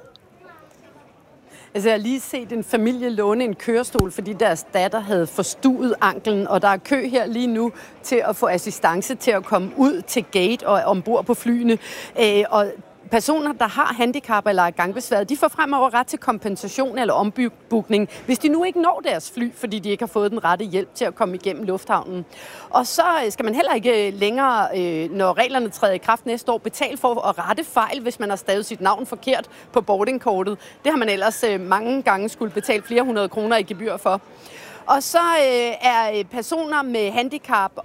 Altså, jeg har lige set en familie låne en kørestol, fordi deres datter havde forstuet anklen, og der er kø her lige nu til at få assistance til at komme ud til gate og ombord på flyene. Øh, og personer, der har handicap eller er gangbesværet, de får fremover ret til kompensation eller ombookning, hvis de nu ikke når deres fly, fordi de ikke har fået den rette hjælp til at komme igennem lufthavnen. Og så skal man heller ikke længere, når reglerne træder i kraft næste år, betale for at rette fejl, hvis man har stavet sit navn forkert på boardingkortet. Det har man ellers mange gange skulle betale flere hundrede kroner i gebyr for. Og så er personer med handicap